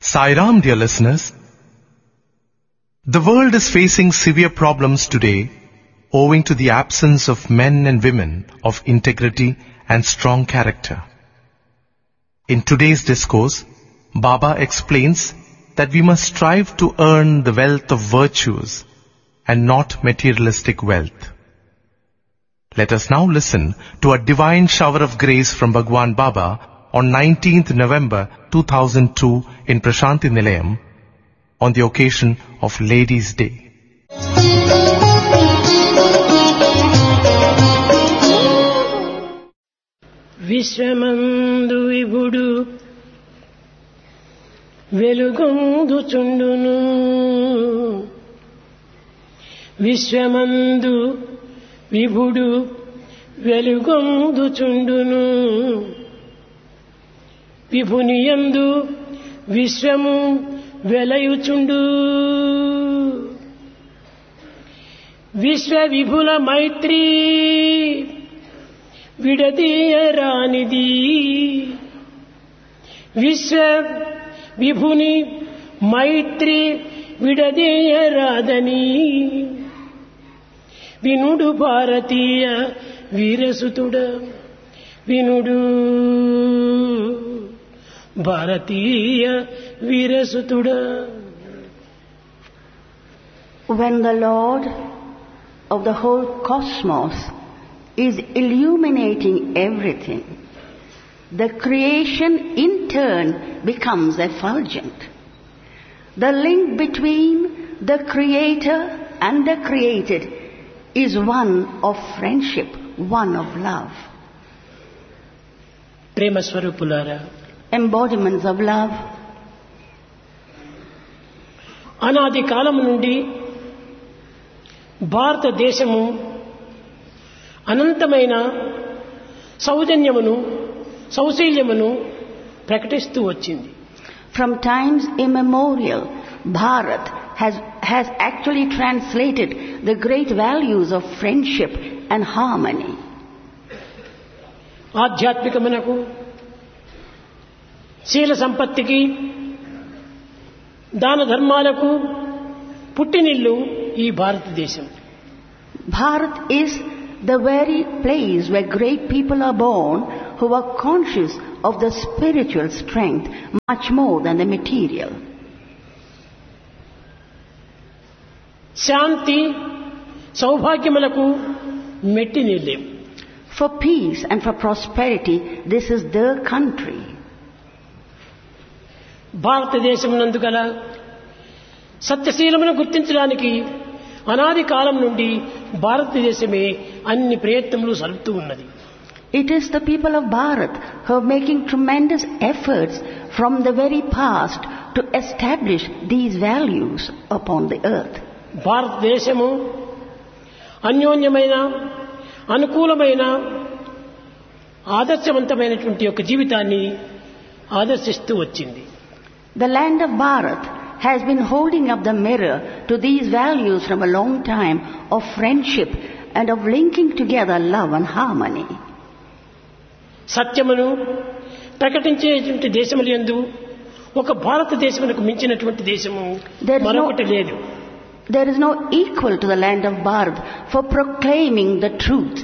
Sai Ram, dear listeners. The world is facing severe problems today owing to the absence of men and women of integrity and strong character. In today's discourse, Baba explains that we must strive to earn the wealth of virtues and not materialistic wealth. Let us now listen to a divine shower of grace from Bhagwan Baba on 19th November 2002 in Prashanti Nilayam on the occasion of Ladies' Day. విశ్వమందు విభుడు వెలుగొందుచుండును విశ్వమందు విభుడు వెలుగొందుచుండును విభునియందు విశ్వము వెలయుచుండు విశ్వ విభుల మైత్రి విడదీయరానిది విశ్వ విభుని మైత్రి విడదీయరాదని వినుడు భారతీయ వీరసుతుడ వినుడు భారతీయ వీరసుతుడ. When the Lord of the whole cosmos is illuminating everything, the creation in turn becomes effulgent. The link between the Creator and the created is one of friendship, one of love. ప్రేమ స్వరూపులారా, embodiments of love. అనాది కాలము నుండి భారతదేశము అనంతమైన సౌజన్యమును సౌశీల్యమును ప్రకటిస్తూ వచ్చింది. From times immemorial, Bharat has actually translated the great values of friendship and harmony. ఆధ్యాత్మికమునకు, శీల సంపత్తికి, దాన ధర్మాలకు పుట్టినిల్లు ఈ భారతదేశం. Bharat is the very place where great people are born who are conscious of the spiritual strength much more than the material. Shanti సౌభాగ్యములకు మెట్టినిల్లే. For peace and for prosperity, this is the country. భారతదేశమునందు గల సత్యశీలమును గుర్తించడానికి అనాది కాలం నుండి భారతదేశమే అన్ని ప్రయత్నములు సలుపుతూ ఉన్నది. It is the people of Bharat who are making tremendous efforts from the very past to establish these values upon the earth. భారతదేశము అన్యోన్యమైన, అనుకూలమైన, ఆదర్శవంతమైనటువంటి ఒక జీవితాన్ని ఆదర్శిస్తూ వచ్చింది. The land of Bharat has been holding up the mirror to these values from a long time of friendship and of linking together love and harmony. సత్యమును ప్రకటించేటువంటి దేశములందు ఒక భారతదేశమునకు మించినటువంటి దేశము మరొకటి లేదు. There is no equal to the land of Bharat for proclaiming the truth.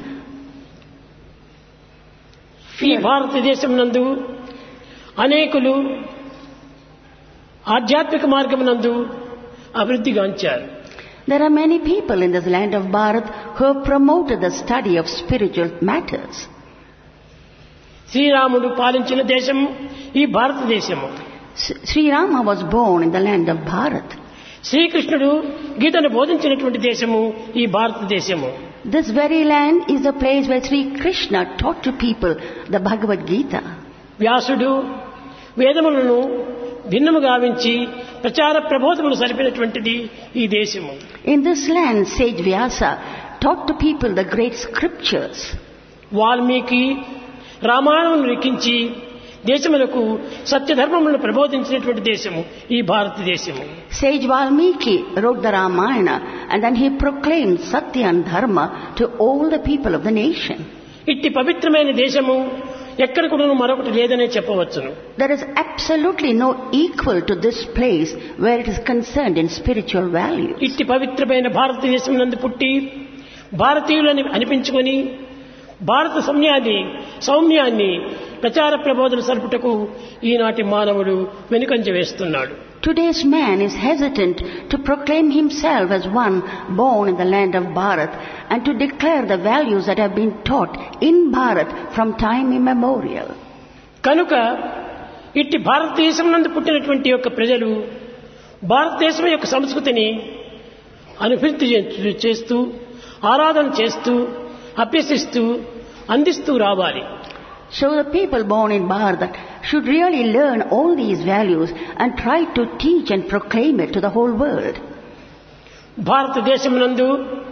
ఈ భారతదేశమునందు అనేకులు ఆధ్యాత్మిక మార్గమునందు అభివృద్ధిగాంచారు. There are many people in this land of Bharat who have promoted the study of spiritual matters. శ్రీరాముడు పాలించిన దేశం ఈ భారతదేశము. Sri Rama was born in the land of Bharat. శ్రీకృష్ణుడు గీతను బోధించినటువంటి దేశము ఈ భారతదేశము. This very land is the place where Sri Krishna taught to people the Bhagavad Gita. వ్యాసుడు వేదములను భిన్నము గావించి ప్రచార ప్రబోధములు సరిపినటువంటిది ఈ దేశము. In this land, sage Vyasa taught to people the great scriptures. Valmiki రామాయణమును లిఖించి దేశములకు సత్యధర్మములను ప్రబోధించినటువంటి దేశము ఈ భారతదేశము. Sage Valmiki wrote the Ramayana and then he proclaimed Satya and Dharma to all the people of the nation. ఇట్టి పవిత్రమైన దేశము ఎక్కడ కూడా మరొకటి లేదనే చెప్పవచ్చును. There is absolutely no equal to this place where it is concerned in spiritual values. ఇట్టి పవిత్రమైన భారతదేశం నందు పుట్టి భారతీయులని అనిపించుకొని భారత సౌమ్యాన్ని ప్రచార ప్రబోధన సరుపుటకు ఈనాటి మానవుడు వెనుకంజ వేస్తున్నాడు. Today's man is hesitant to proclaim himself as one born in the land of Bharat and to declare the values that have been taught in Bharat from time immemorial. కనుక ఇట్టి భారతదేశం నందు పుట్టినటువంటి యొక్క ప్రజలు భారతదేశం యొక్క సంస్కృతిని అనుభూతి చేస్తూ ఆరాధన చేస్తూ అభ్యసిస్తూ అందిస్తూ రావాలి. So the people born in Bharat should really learn all these values and try to teach and proclaim it to the whole world. భారతదేశం నందు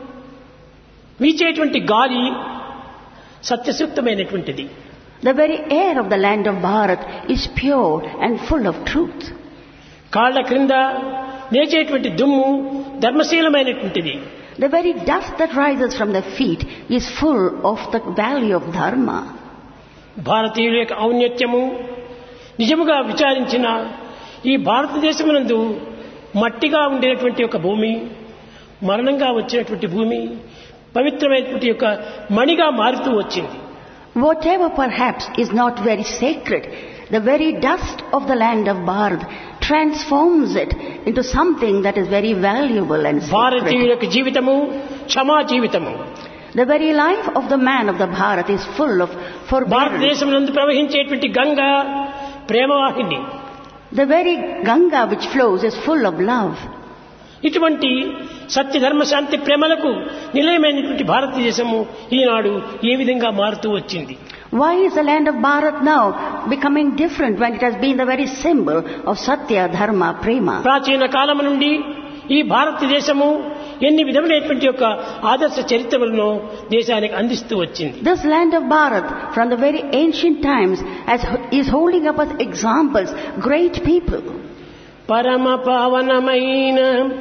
వీచేటువంటి గాలి సత్యసూక్తమైనటువంటిది. The very air of the land of Bharat is pure and full of truth. కాళ్ల క్రింద లేచేటువంటి దుమ్ము ధర్మశీలమైనటువంటిది. The very dust that rises from the feet is full of the value of dharma. భారతీయుల యొక్క ఔన్నత్యము నిజముగా విచారించిన ఈ భారతదేశమునందు మట్టిగా ఉండేటువంటి ఒక భూమి మరణంగా వచ్చినటువంటి భూమి పవిత్రమైనటువంటి యొక్క మణిగా మారుతూ వచ్చింది. Whatever perhaps is not very sacred, the very dust of the land of Bharat transforms it into something that is very valuable and భారతీయుల sacred. యొక్క జీవితము క్షమా జీవితము. The very life of the man of the Bharat is full of forbearance. భారతదేశం నందు ప్రవహించేటువంటి Ganga ప్రేమవాహిని. The very Ganga which flows is full of love. ఇటువంటి సత్య ధర్మ శాంతి ప్రేమలకు నిలయమైనటువంటి భారతదేశము ఈనాడు ఏ విధంగా మారుతూ వచ్చింది? Why is the land of Bharat now becoming different when it has been the very symbol of Satya, Dharma, Prema? ప్రాచీన కాలం నుండి ఈ భారతదేశము ఎన్ని విధములైనటువంటి యొక్క ఆదర్శ చరిత్రలను దేశానికి అందిస్తూ వచ్చింది. This land of Bharat from the very ancient times is holding up as examples great people. పరమ పావనమైన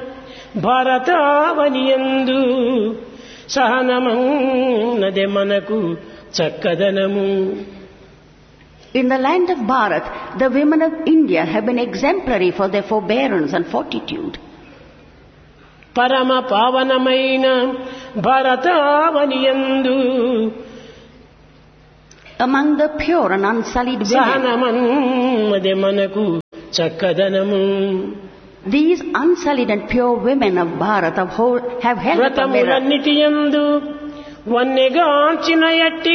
భారతావనియందు సహనమన్నదే మనకు చక్కదనము. In the land of Bharat, the women of India have been exemplary for their forbearance and fortitude. పరమ పావనమైన భారతావనియందు Among the pure and unsullied women, సహనమన్నదే మనకు చక్కదనము. these unsullied and pure women of Bharat have held up a mirror. వ్రతములన్నిటియందు వన్నెగాంచిన ఎట్టి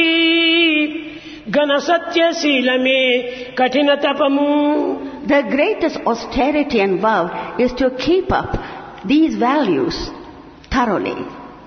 ఘన సత్యశీలమే కఠిన తపము. The greatest austerity and vow is to keep up these values thoroughly.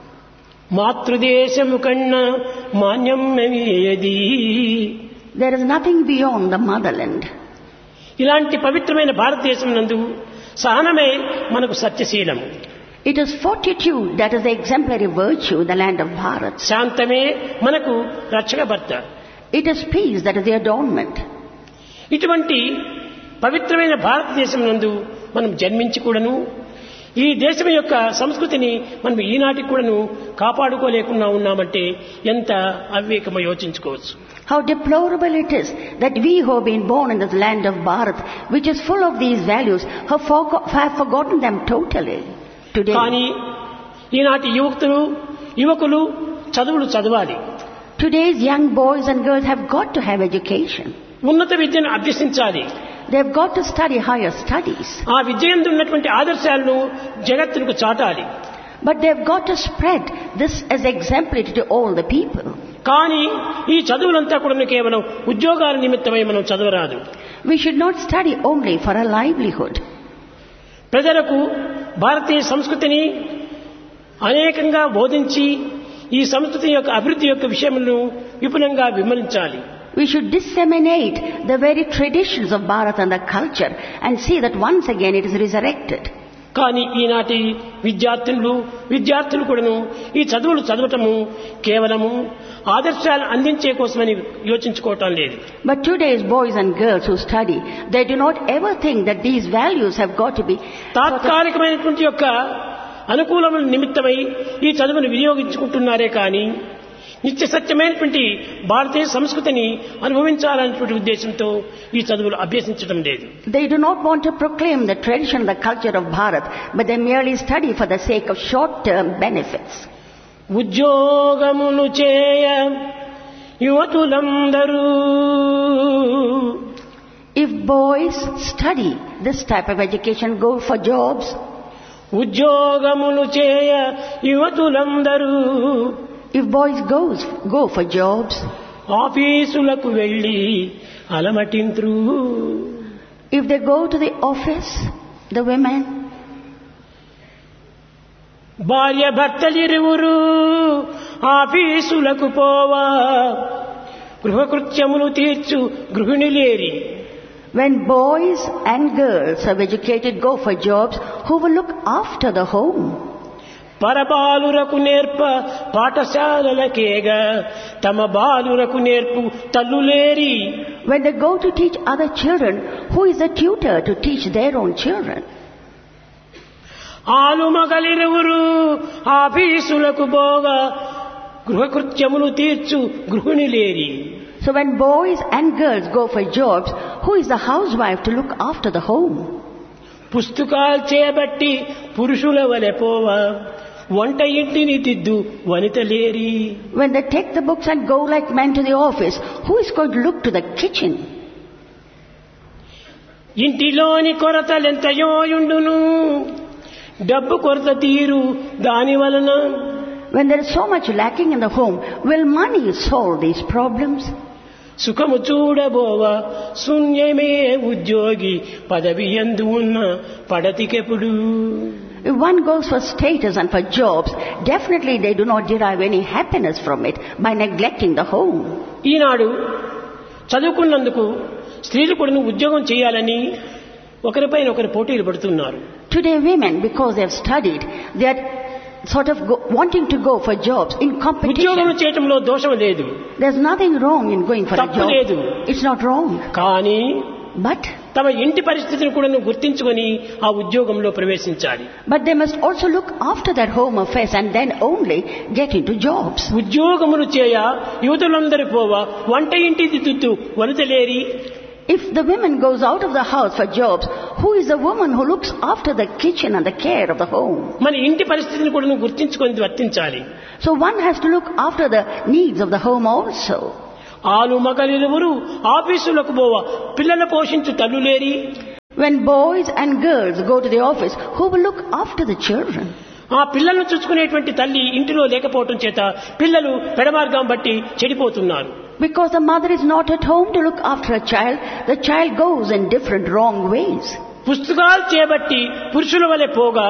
మాతృదేశము కన్నా మాన్యం ఏది? There is nothing beyond the motherland. ఇలాంటి పవిత్రమైన భారతదేశం నందు సహనమే మనకు సత్యశీలము. It is fortitude that is the exemplary virtue in the land of Bharat. శాంతమే మనకు రక్షక భర్త. It is peace that is the adornment. ఇటువంటి పవిత్రమైన భారతదేశం నందు మనం జన్మించి కూడాను ఈ దేశం యొక్క సంస్కృతిని మనం ఈనాటికి కూడాను కాపాడుకోలేకుండా ఉన్నామంటే ఎంత అవివేకమో యోచించుకోవచ్చు. How deplorable it is that we who have been born in this land of Bharat, which is full of these values, have forgotten them totally today. కానీ ఈనాటి యువకులు చదువులు చదవాలి. Today's young boys and girls have got to have education. ఉన్నత విద్యను అభ్యసించాలి. They've got to study higher studies. ఆ విద్యందు ఉన్నటువంటి ఆదర్శాలను జగత్తుకు చాటాలి. But they've got to spread this as exemplary to all the people. కానీ ఈ చదువులంతా కూడా కేవలం ఉద్యోగాల నిమిత్తమై మనం చదవరాదు. We should not study only for a livelihood. ప్రజలకు భారతీయ సంస్కృతిని అనేకంగా బోధించి ఈ సంస్కృతి యొక్క అభివృద్ధి యొక్క విషయములను విపులంగా విమర్శించాలి. We should disseminate the very traditions of Bharat and the culture and see that once again it is resurrected. కానీ ఈనాటి విద్యార్థులు కూడాను ఈ చదువులు చదవటము కేవలము ఆదర్శాలు అందించే కోసమని యోచించుకోవటం లేదు. But today's boys and girls who study, they do not ever think that these values have got to be తాత్కాలికమైనటువంటి యొక్క అనుకూలమైన నిమిత్తమై ఈ చదువును వినియోగించుకుంటున్నారే కానీ నిత్య సత్యమైనటువంటి భారతీయ సంస్కృతిని అనుభవించాలనేటువంటి ఉద్దేశంతో ఈ చదువులు అభ్యసించడం లేదు. They do not want to proclaim the tradition, the culture of Bharat, but they merely study for the sake of short-term benefits. ఉద్యోగమును చేయ యువతులందరూ. If boys study this type of education, go for jobs. ఉద్యోగమును చేయ యువతులందరూ. If boys go for jobs, ఆఫీసులకు వెళ్ళి అలమటింత్రు. if they go to the office, the women, భార్య భర్తలిరువురు ఆఫీసులకు పోవా గృహకృత్యములు తీర్చు గృహిణులేరి. when boys and girls of educated go for jobs, who will look after the home? పరబాలురకు నేర్ప పాఠశాలలకేగా తమ బాలురకు నేర్పు తల్లులేరి. When they go to teach other children, who is the tutor to teach their own children? ఆలు మగలిరువురు ఆఫీసులకు పోగా గృహకృత్యములు తీర్చు గృహిణులేరి. So when boys and girls go for jobs, who is the housewife to look after the home? పుస్తకాలు చేపట్టి పురుషుల వలె పోవా వంట ఇంటిని దిద్దు వనితలేరి. When they take the books and go like men to the office, who is going to look to the kitchen? ఇంటిలోని కొరతలెంతయో యుండును డబ్బు కొరత తీరు దాని వలన. When there is so much lacking in the home, will money solve these problems? సుఖము చూడబోవా శూన్యమే ఉద్యోగి పదవి యందు ఉన్న పడతికెప్పుడు. If one goes for status and for jobs, definitely they do not derive any happiness from it by neglecting the home. ఈనాడు చదువుకున్నందుకు స్త్రీలు కూడా ఉద్యోగం చేయాలని ఒకరిపైన ఒకరు పోటీలు పడుతున్నారు. Today women, because they have studied, they are sort of wanting to go for jobs in competition. ఉద్యోగం చేయటంలో దోషం లేదు. There's nothing wrong in going for a తప్పు job. లేదు. It's not wrong. కానీ But తమ ఇంటి పరిస్థితిని కూడా గుర్తించుకొని ఆ ఉద్యోగంలో ప్రవేశించాలి. they must also look after their home affairs and then only get into jobs. ఉద్యోగములు చేయ యువతులందరూ పోవా వంట ఇంటి దిద్దు వనితలేరి. If the woman goes out of the house for jobs, who is the woman who looks after the kitchen and the care of the home? మన ఇంటి పరిస్థితిని కూడా గుర్తించుకొని వర్తించాలి. So one has to look after the needs of the home also. ఆలు మగలిరువురు ఆఫీసులకు పోవా పిల్లల పోషించు తల్లులేరి. When boys and girls go to the office, who will look after the children? ఆ పిల్లలను చూసుకునేటువంటి తల్లి ఇంటిలో లేకపోవటం చేత పిల్లలు పెడమార్గం బట్టి చెడిపోతున్నారు. Because the mother is not at home to look after a child, the child goes in different wrong ways. పుస్తకాలు చేపట్టి పురుషుల వలె పోగా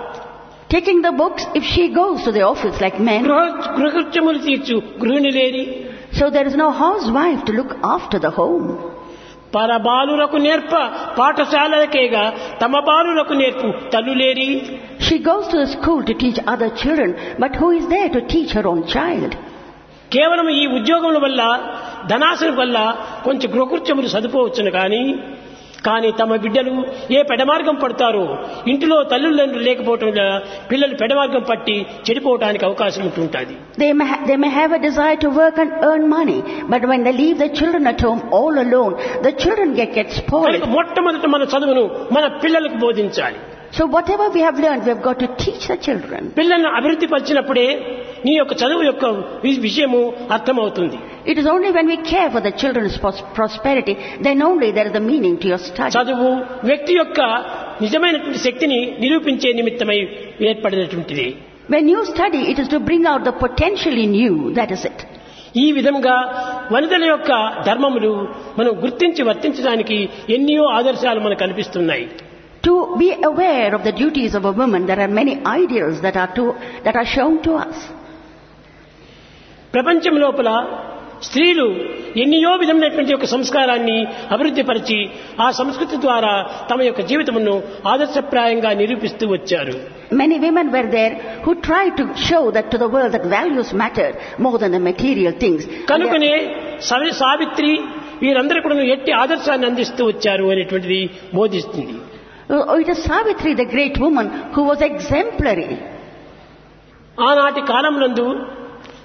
Taking the books, if she goes to the office like men, గృహకృత్యములు తీర్చు గృహిణులేరి. so there is no housewife to look after the home. పరబాలురకు నేర్ప పాఠశాలలకేగా తమ బాలులకు నేర్పు తల్లులేరి. She goes to the school to teach other children, but who is there to teach her own child? కేవలం ఈ ఉద్యోగముల వల్ల ధనాశం వల్ల కొంచెం గృహకృత్యములు సదుపోవచ్చును కానీ తమ బిడ్డలు ఏ పెడమార్గం పడతారో ఇంటిలో తల్లులండ్రులు లేకపోవటం వల్ల పిల్లలు పెడమార్గం పట్టి చెడిపోవడానికి అవకాశం ఉంటుంటుంది. They may have a desire to work and earn money, but when they leave the children at home all alone, the children get spoiled. మొట్టమొదట మన చదువును మన పిల్లలకు బోధించాలి. So whatever we have learned, we have got to teach the children. పిల్లలను అభివృద్ధి పరిచినప్పుడే నీ యొక్క చదువు యొక్క విషయము అర్థమవుతుంది. It is only when we care for the children's prosperity, then only there is a meaning to your study. చదువు వ్యక్తి యొక్క నిజమైనటువంటి శక్తిని నిరూపించే నిమిత్తమై ఏర్పడినటువంటిది. When you study, it is to bring out the potential in you. That is it. ఈ విధంగా వనితల యొక్క ధర్మములు మనం గుర్తించి వర్తించడానికి ఎన్నో ఆదర్శాలు మనకు కనిపిస్తున్నాయి. To be aware of the duties of a woman, there are many ideals that are shown to us. ప్రపంచం లోపల స్త్రీలు ఎన్నో విధమైనటువంటి యొక్క సంస్కారాన్ని అభివృద్ధి పరిచి ఆ సంస్కృతి ద్వారా తమ యొక్క జీవితమును ఆదర్శప్రాయంగా నిరూపిస్తూ వచ్చారు. Many women were there who tried to show that to the world that values mattered more than the material things. కనుకనే సావిత్రి వీరందరూ కూడా ఎట్టి ఆదర్శాన్ని అందిస్తూ వచ్చారు అనేటువంటిది బోధిస్తుంది. It is Savitri, the great woman, who was exemplary. ఆనాటి కాలమునందు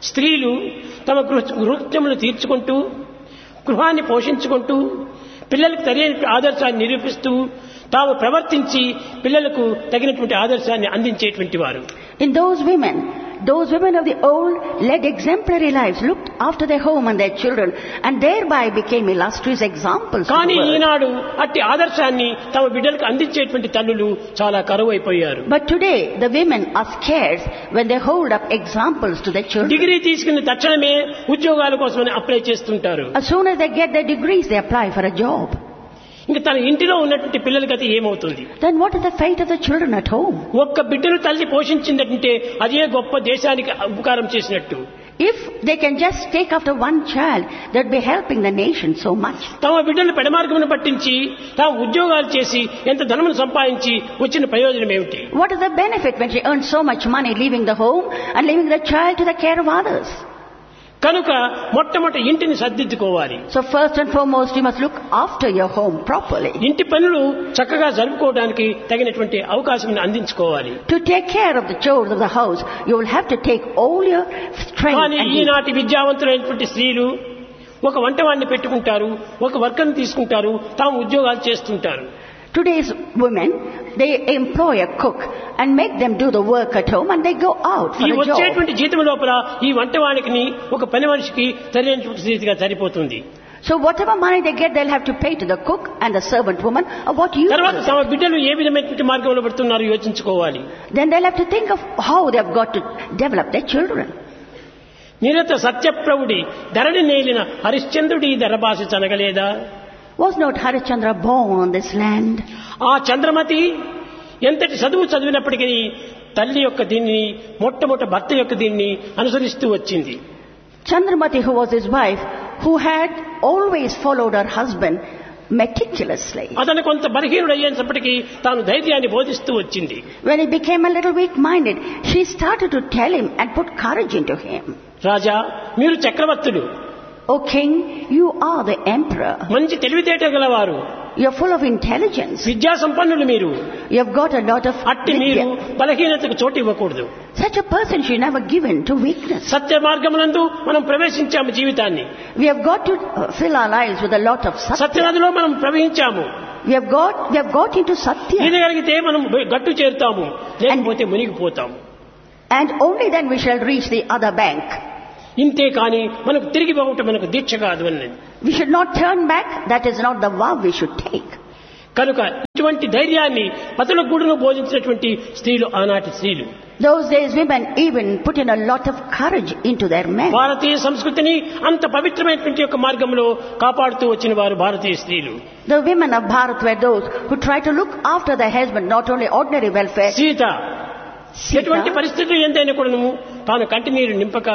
స్త్రీలు తమ గృహత్యములు తీర్చుకుంటూ గృహాన్ని పోషించుకుంటూ పిల్లలకు సరైన ఆదర్శాన్ని నిరూపిస్తూ తాము ప్రవర్తించి పిల్లలకు తగినటువంటి ఆదర్శాన్ని అందించేటువంటి వారు. In those women of the old led exemplary lives, looked after their home and their children, and thereby became illustrious examples. కానీ ఈనాడు అట్టి ఆదర్శాన్ని తమ బిడ్డలకు అందించేటువంటి తల్లులు చాలా కరువైపోయారు. But today the women are scarce when they hold up examples to their children. Degree తీసుకున్న తక్షణమే ఉద్యోగాల కోసమని అప్లై చేస్తుంటారు. As soon as they get their degrees, they apply for a job. ఇంకా తన ఇంటిలో ఉన్నటువంటి పిల్లలకి అది ఏమవుతుంది? Then what is the fate of the children at home? ఒక్క బిడ్డను తల్లి పోషించిందంటే అదే గొప్ప దేశానికి ఉపకారం చేసినట్టు. If they can just take after one child, they'd be helping the nation so much. తమ బిడ్డలు పెడమార్గమును పట్టించి తాము ఉద్యోగాలు చేసి ఎంత ధనమును సంపాదించి వచ్చిన ప్రయోజనం ఏమిటి? What is the benefit when she earns so much money leaving the home and leaving the child to the care of others? కనుక మొట్టమొదటి ఇంటిని సర్దిద్దుకోవాలి. So first and foremost, you must look after your home properly. ఇంటి పనులు చక్కగా జరుపుకోవడానికి తగినటువంటి అవకాశం అందించుకోవాలి. To take care of the chores of the house, you will have to take all your strength. కానీ ఈనాటి విద్యావంతులైనటువంటి స్త్రీలు ఒక వంటవాడిని పెట్టుకుంటారు, ఒక వర్కర్ని తీసుకుంటారు, తాము ఉద్యోగాలు చేస్తుంటారు. Today's women, they employ a cook and make them do the work at home and they go out for ఈ a job. వచ్చేటువంటి జీతం లోపల ఈ వంటవాడికి ఒక పని మనిషికి సరైనటువంటి స్థితిగా సరిపోతుంది. So whatever money they get, they'll have to pay to the cook and the servant woman of what you. తర్వాత తమ బిడ్డలు ఏ విధమైనటువంటి మార్గంలో పడుతున్నారు యోచించుకోవాలి. Then they'll have to think of how they have got to develop their children. నిరత సత్యప్రవుడి Dharani నేలిన హరిశ్చంద్రుడి ధరభాష చనగలేదా? Was not Harishchandra born on this land? ఆ చంద్రమతి ఎంతటి చదివినప్పటికీ తల్లి యొక్క దీన్ని మొట్టమొదటి భర్త యొక్క దీన్ని అనుసరిస్తూ వచ్చింది. Chandramati, who was his wife, who had always followed her husband meticulously. అతను కొంత బలహీనుడు అయ్యేటప్పటికీ తాను ధైర్యాన్ని బోధిస్తూ వచ్చింది. When he became a little weak-minded, she started to tell him and put courage into him. రాజా, మీరు చక్రవర్తులు. O king, you are the emperor. మంచి తెలివితేట గలవారు. You are full of intelligence. విద్యా సంపన్నులు మీరు. You have got a lot of అట్టి మీరు బలహీనతకు చోటు ఇవ్వకూడదు. Such a person should never give in to weakness. సత్య మార్గమునందు మనం ప్రవేశించాము జీవితాన్ని. We have got to fill our lives with a lot of satya. సత్యనదిలో మనం ప్రవహించాము. We have got into satya. ఈదగలిగితే మనం గట్టు చేరుతాము, లేకపోతే మునిగిపోతాము. And only then we shall reach the other bank. ఇంతే కానీ మనకు తిరిగి పోవటం మనకు దీక్ష కాదు అన్నది. We should not turn back. That is not the vow we should take. కనుక ఇటువంటి ధైర్యాన్ని పతుల గూడును బోధించినటువంటి స్త్రీలు ఆనాటి స్త్రీలు. Those days women even put in a lot of courage into their men. భారతీయ సంస్కృతిని అంత పవిత్రమైనటువంటి యొక్క మార్గంలో కాపాడుతూ వచ్చిన వారు భారతీయ స్త్రీలు. The women of Bharat were those who tried to look after their husband, not only ordinary welfare. Sita ఎటువంటి పరిస్థితులు ఎంతైనా కూడా తాను కంటినీరు నింపక,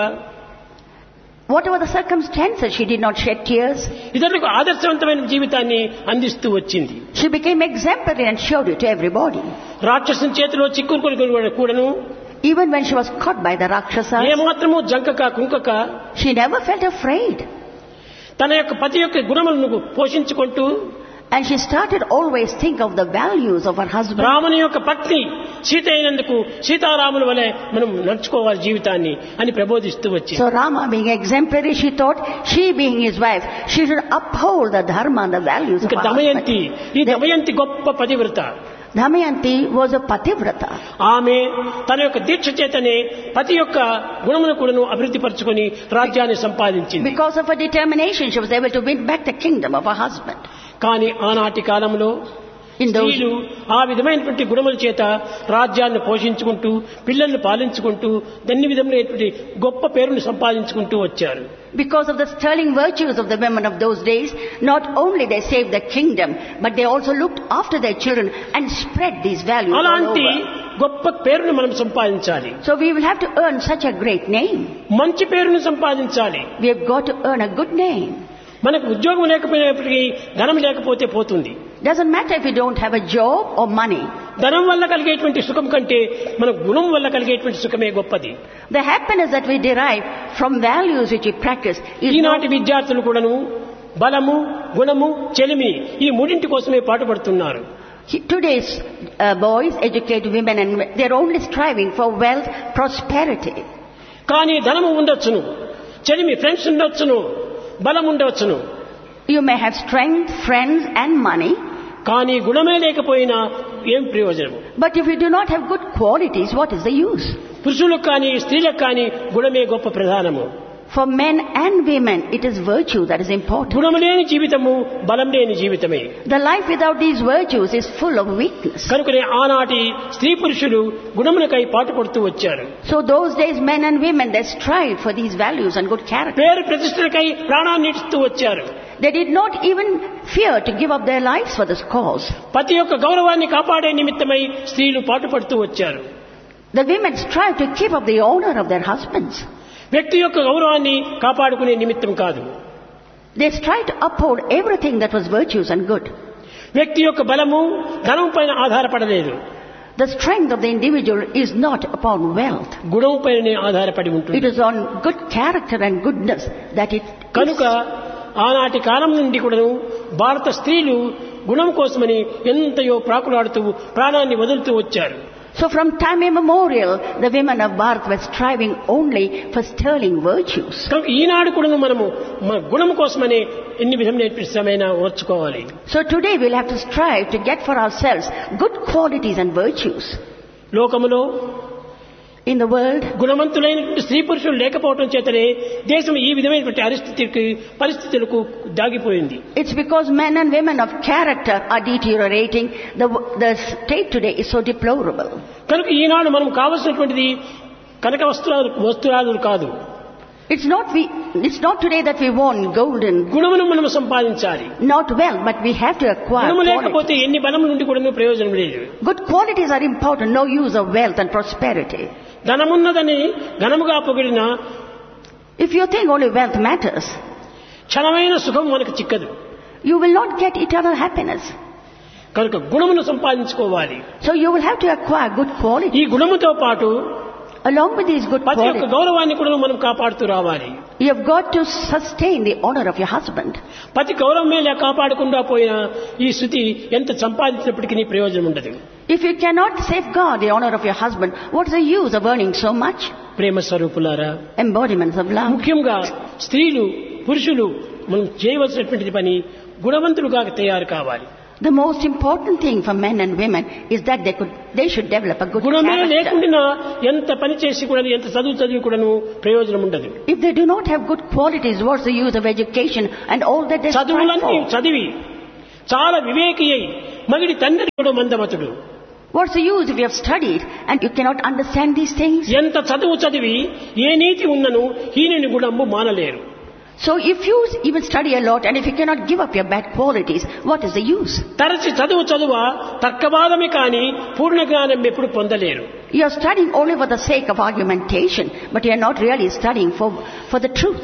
whatever the circumstances, she did not shed tears. ఇతరులకు ఆదర్శవంతమైన జీవితాన్ని అందిస్తూ వచ్చింది. She became exemplary and showed it to everybody. రాక్షసుని చేతిలో చిక్కుకొని కూడాను, even when she was caught by the Rakshasas, ఏమాత్రము జంకక కుంకక, she never felt afraid. తన యొక్క పతి యొక్క గుణములను పోషించుకుంటూ, and she started always think of the values of her husband. రాముని యొక్క పత్ని సీత అయినందుకు సీతారాముల వలె మనం నడుచుకోవాలి జీవితాన్ని అని ప్రబోధిస్తూ వచ్చింది. So Rama being exemplary, she thought, she being his wife, she should uphold the dharma and the values of her Damayanti, husband. ఈ దమయంతి గొప్ప పతివ్రత. Damayanti was a pativrata. ఆమె తన యొక్క దీక్ష చేతనే పతి యొక్క గుణమును కూడాను అభివృద్ధి పరచుకొని రాజ్యాన్ని సంపాదించింది. Because of her determination, she was able to win back the kingdom of her husband. కానీ ఆనాటి కాలంలో స్త్రీలు ఆ విధమైనటువంటి గుణముల చేత రాజ్యాన్ని పోషించుకుంటూ పిల్లల్ని పాలించుకుంటూ అన్ని విధములైనటువంటి గొప్ప పేరును సంపాదించుకుంటూ వచ్చారు. Because of the sterling virtues of the women of those days, not only they saved the kingdom, but they also looked after their children and spread these values all అలాంటి over. గొప్ప పేరును మనం సంపాదించాలి. So we will have to earn such a great name. మంచి పేరును సంపాదించాలి. We have got to earn a good name. మనకు ఉద్యోగం లేకపోయినప్పటికీ ధనం లేకపోతే పోతుంది. Doesn't matter if you don't have a job or money. ధనం వల్ల కలిగేటువంటి సుఖం కంటే మన గుణం వల్ల కలిగేటువంటి సుఖమే గొప్పది. The happiness that we derive from values which we practice is ఈనాటి విద్యార్థులు కూడాను బలము, గుణము, చెలిమి ఈ మూడింటి కోసమే పాటుపడుతున్నారు. Today's boys, educated women, and they're only striving for wealth, prosperity. కానీ ధనము ఉండొచ్చును, చెలిమి ఫ్రెండ్స్ ఉండొచ్చును, బలం ఉండవచ్చును. You may have strength, friends and money. కానీ గుణమే లేకపోయినా ఏం ప్రయోజనం? But if you do not have good qualities, what is the use? పురుషులకు కానీ స్త్రీలకు కానీ గుణమే గొప్ప ప్రధానము. For men and women, it is virtue that is important. గుణము లేని జీవితము బలం లేని జీవితమే. The life without these virtues is full of weakness. కనుకనే ఆనాటి స్త్రీ పురుషులు గుణములకై పాటుపడుతూ వచ్చారు. So those days, men and women, they strive for these values and good character. పేరు ప్రతిష్టలకై ప్రాణాన్ని ఇస్తూ వచ్చారు. They did not even fear to give up their lives for this cause. పతి యొక్క గౌరవాన్ని కాపాడే నిమిత్తమై స్త్రీలు పాటుపడుతూ వచ్చారు. The women strive to keep up the honor of their husbands. వ్యక్తి యొక్క గౌరవాన్ని కాపాడుకునే నిమిత్తం కాదు. They strive to uphold everything that was virtues and good. వ్యక్తి యొక్క బలము ధనం పైన ఆధారపడలేదు. The strength of the individual is not upon wealth. గుణం పైనే ఆధారపడి ఉంటుంది. It is on good character and goodness that it కనుక ఆనాటి కాలం నుండి కూడాను భారత స్త్రీలు గుణం కోసమని ఎంతయో ప్రాకులాడుతూ ప్రాణాన్ని వదులుతూ వచ్చారు. So from time immemorial, the women of Bharat were striving only for sterling virtues. కనుక ఈనాడు కూడాను మనము మన గుణం కోసమని ఎన్ని విధమైన శ్రమైనా ఓర్చుకోవాలి. So today we'll have to strive to get for ourselves good qualities and virtues. లోకములో In the world, గుణవంతులైనటువంటి స్త్రీ పురుషులు లేకపోవడం చేతనే దేశం ఈ విధమైనటువంటి పరిస్థితులకు దాగిపోయింది. it's because men and women of character are deteriorating. The state today is so deplorable. కనుక ఈనాడు మనం కావలసినటువంటిది కనక వస్తువులు కాదు. It's not today that we want golden, గుణమును మనం సంపాదించాలి. not wealth, but we have to acquire గుణము quality. లేకపోతే ఎన్ని బలం నుండి కూడా ప్రయోజనం లేదు. Good qualities are important. No use of wealth and prosperity. ధనమున్నదని ఘనముగా పొగిడిన If you think only wealth matters, క్షణమైన సుఖం మనకు చిక్కదు. you will not get eternal happiness. కనుక గుణమును సంపాదించుకోవాలి. So you will have to acquire good quality. ఈ గుణముతో పాటు Along with these good పతి యొక్క qualities, గౌరవాన్ని కూడా మనం కాపాడుతూ రావాలి. you have got to sustain the honor of your husband. పతి గౌరవమే కాపాడకుండా పోయిన ఈ స్థితి ఎంత సంపాదించినప్పటికీ ప్రయోజనం ఉండదు. If you cannot safeguard the honor of your husband, what's the use of earning so much? ప్రేమ స్వరూపులారా, Embodiments of love. ముఖ్యంగా స్త్రీలు పురుషులు మనం చేయవలసినటువంటి పని గుణవంతులుగా తయారు కావాలి. The most important thing for men and women is that they should develop a good గుణమే character. లేకుండా ఎంత పని చేసి కూడా ఎంత చదివి కూడాను ప్రయోజనం ఉండదు. If they do not have good qualities, what's the use of education and all that they strive చదువులన్నీ for? చదివి చాలా వివేకి అయి మగిడి తండ్రి కూడా మందమతుడు. What's the use if you have studied and you cannot understand these things? ఎంత చదువు చదివి ఏ నీతి ఉన్నను హీనుని గుణము మానలేరు. So if you even study a lot and if you cannot give up your bad qualities, what is the use? తరచి చదువ తర్కవాదమే కానీ పూర్ణ జ్ఞానం ఎప్పుడు పొందలేరు. You are studying only for the sake of argumentation, but you are not really studying for the truth.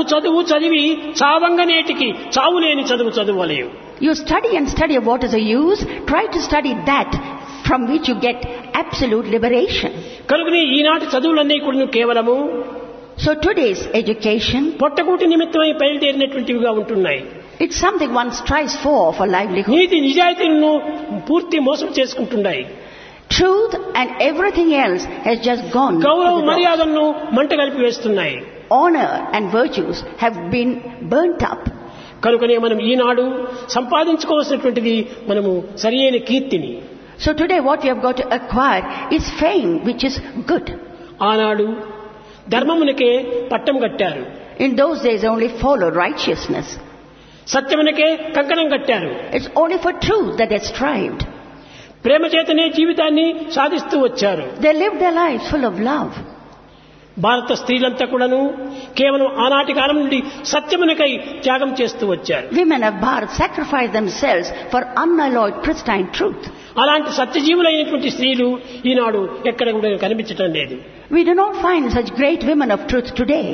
చదివి చావంగనేటికి చావులేని చదువలేవు. You study and study. What is the use? Try to study that from which you get absolute liberation. కనుకనే ఈనాటి చదువులన్నీ కూడా కేవలము So today's education, పొట్టకూటి నిమిత్తమై బయలుదేరినటువంటివిగా ఉంటున్నాయి. it's something one strives for livelihood. నీతి నిజాయితీలను పూర్తి మోసం చేసుకుంటున్నాయి. Truth and everything else has just gone. గౌరవ to the dogs. మర్యాదలను మంట కలిపి వేస్తున్నాయి. Honor and virtues have been burnt up. కనుకనే మనం ఈనాడు సంపాదించుకోవాల్సినటువంటిది మనము సరియైన కీర్తిని. So today what we have got to acquire is fame, which is good. ఆనాడు ధర్మమునకే పట్టం కట్టారు. In those days they only followed righteousness. సత్యమునకే కంకణం కట్టారు. It's only for truth that they strived. ప్రేమ చేతనే జీవితాన్ని సాధిస్తూ వచ్చారు. They lived their lives full of love. భారత స్త్రీలంతా కూడాను కేవలం ఆనాటి కాలం నుండి సత్యమునకై త్యాగం చేస్తూ వచ్చారు. Women of Bharat sacrificed themselves for unalloyed pristine truth. అలాంటి సత్యజీవులైనటువంటి స్త్రీలు ఈనాడు ఎక్కడ కూడా కనిపించటం లేదు. We do not find such great women of truth today.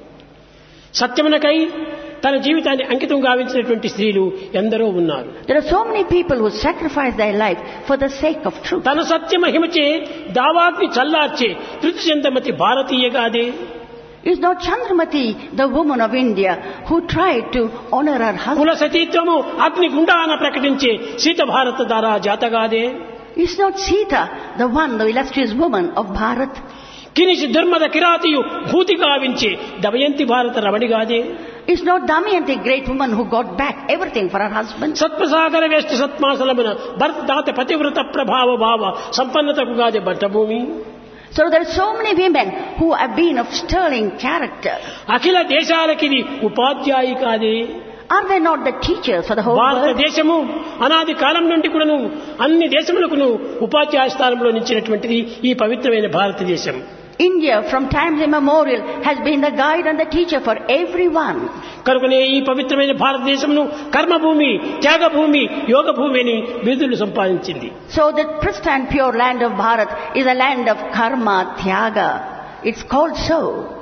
సత్యమునకై తన జీవితాన్ని అంకితం గావించినటువంటి స్త్రీలు ఎందరో ఉన్నారు. There are so many people who sacrifice their life for the sake of truth. తన సత్య మహిమచే దావాగ్ని చల్లార్చే తృప్తి చెందమతి భారతీయగాదే. Is not Chandramati the woman of India who tried to honor her husband? కుల సతీత్వము అగ్ని గుండాన ప్రకటించే సీత భారత దారా జాతగాదే. Is not Sita the one, the illustrious woman of Bharat? కినిసి దుర్మద కిరాతియు భూతి గావించే Damayanti భారత రమణిగాదే. Is not Damayanti a great woman who got back everything for her husband? సత్ప్రసాగర వేష్ట సత్మాసలమున భరతదాత పతివ్రత ప్రభావ భావ సంపన్నతకు Gade భట్టభూమి. So there are so many women who have been of sterling character. అఖిల దేశాలకిది ఉపాధ్యాయి కాదే. Are they not the teachers for the whole world? భారతదేశము అనాది కాలం నుండి కూడాను అన్ని దేశములకు ఉపాధ్యాయ స్థానంలో నిలిచినటువంటిది ఈ పవిత్రమైన భారతదేశం. India from times immemorial has been the guide and the teacher for everyone. కనుకనే ఈ పవిత్రమైన భారతదేశమును కర్మభూమి, త్యాగభూమి, యోగ భూమి అని బిరుదులు సంపాదించింది. So the pristine pure land of Bharat is a land of karma, tyaga. It's called so.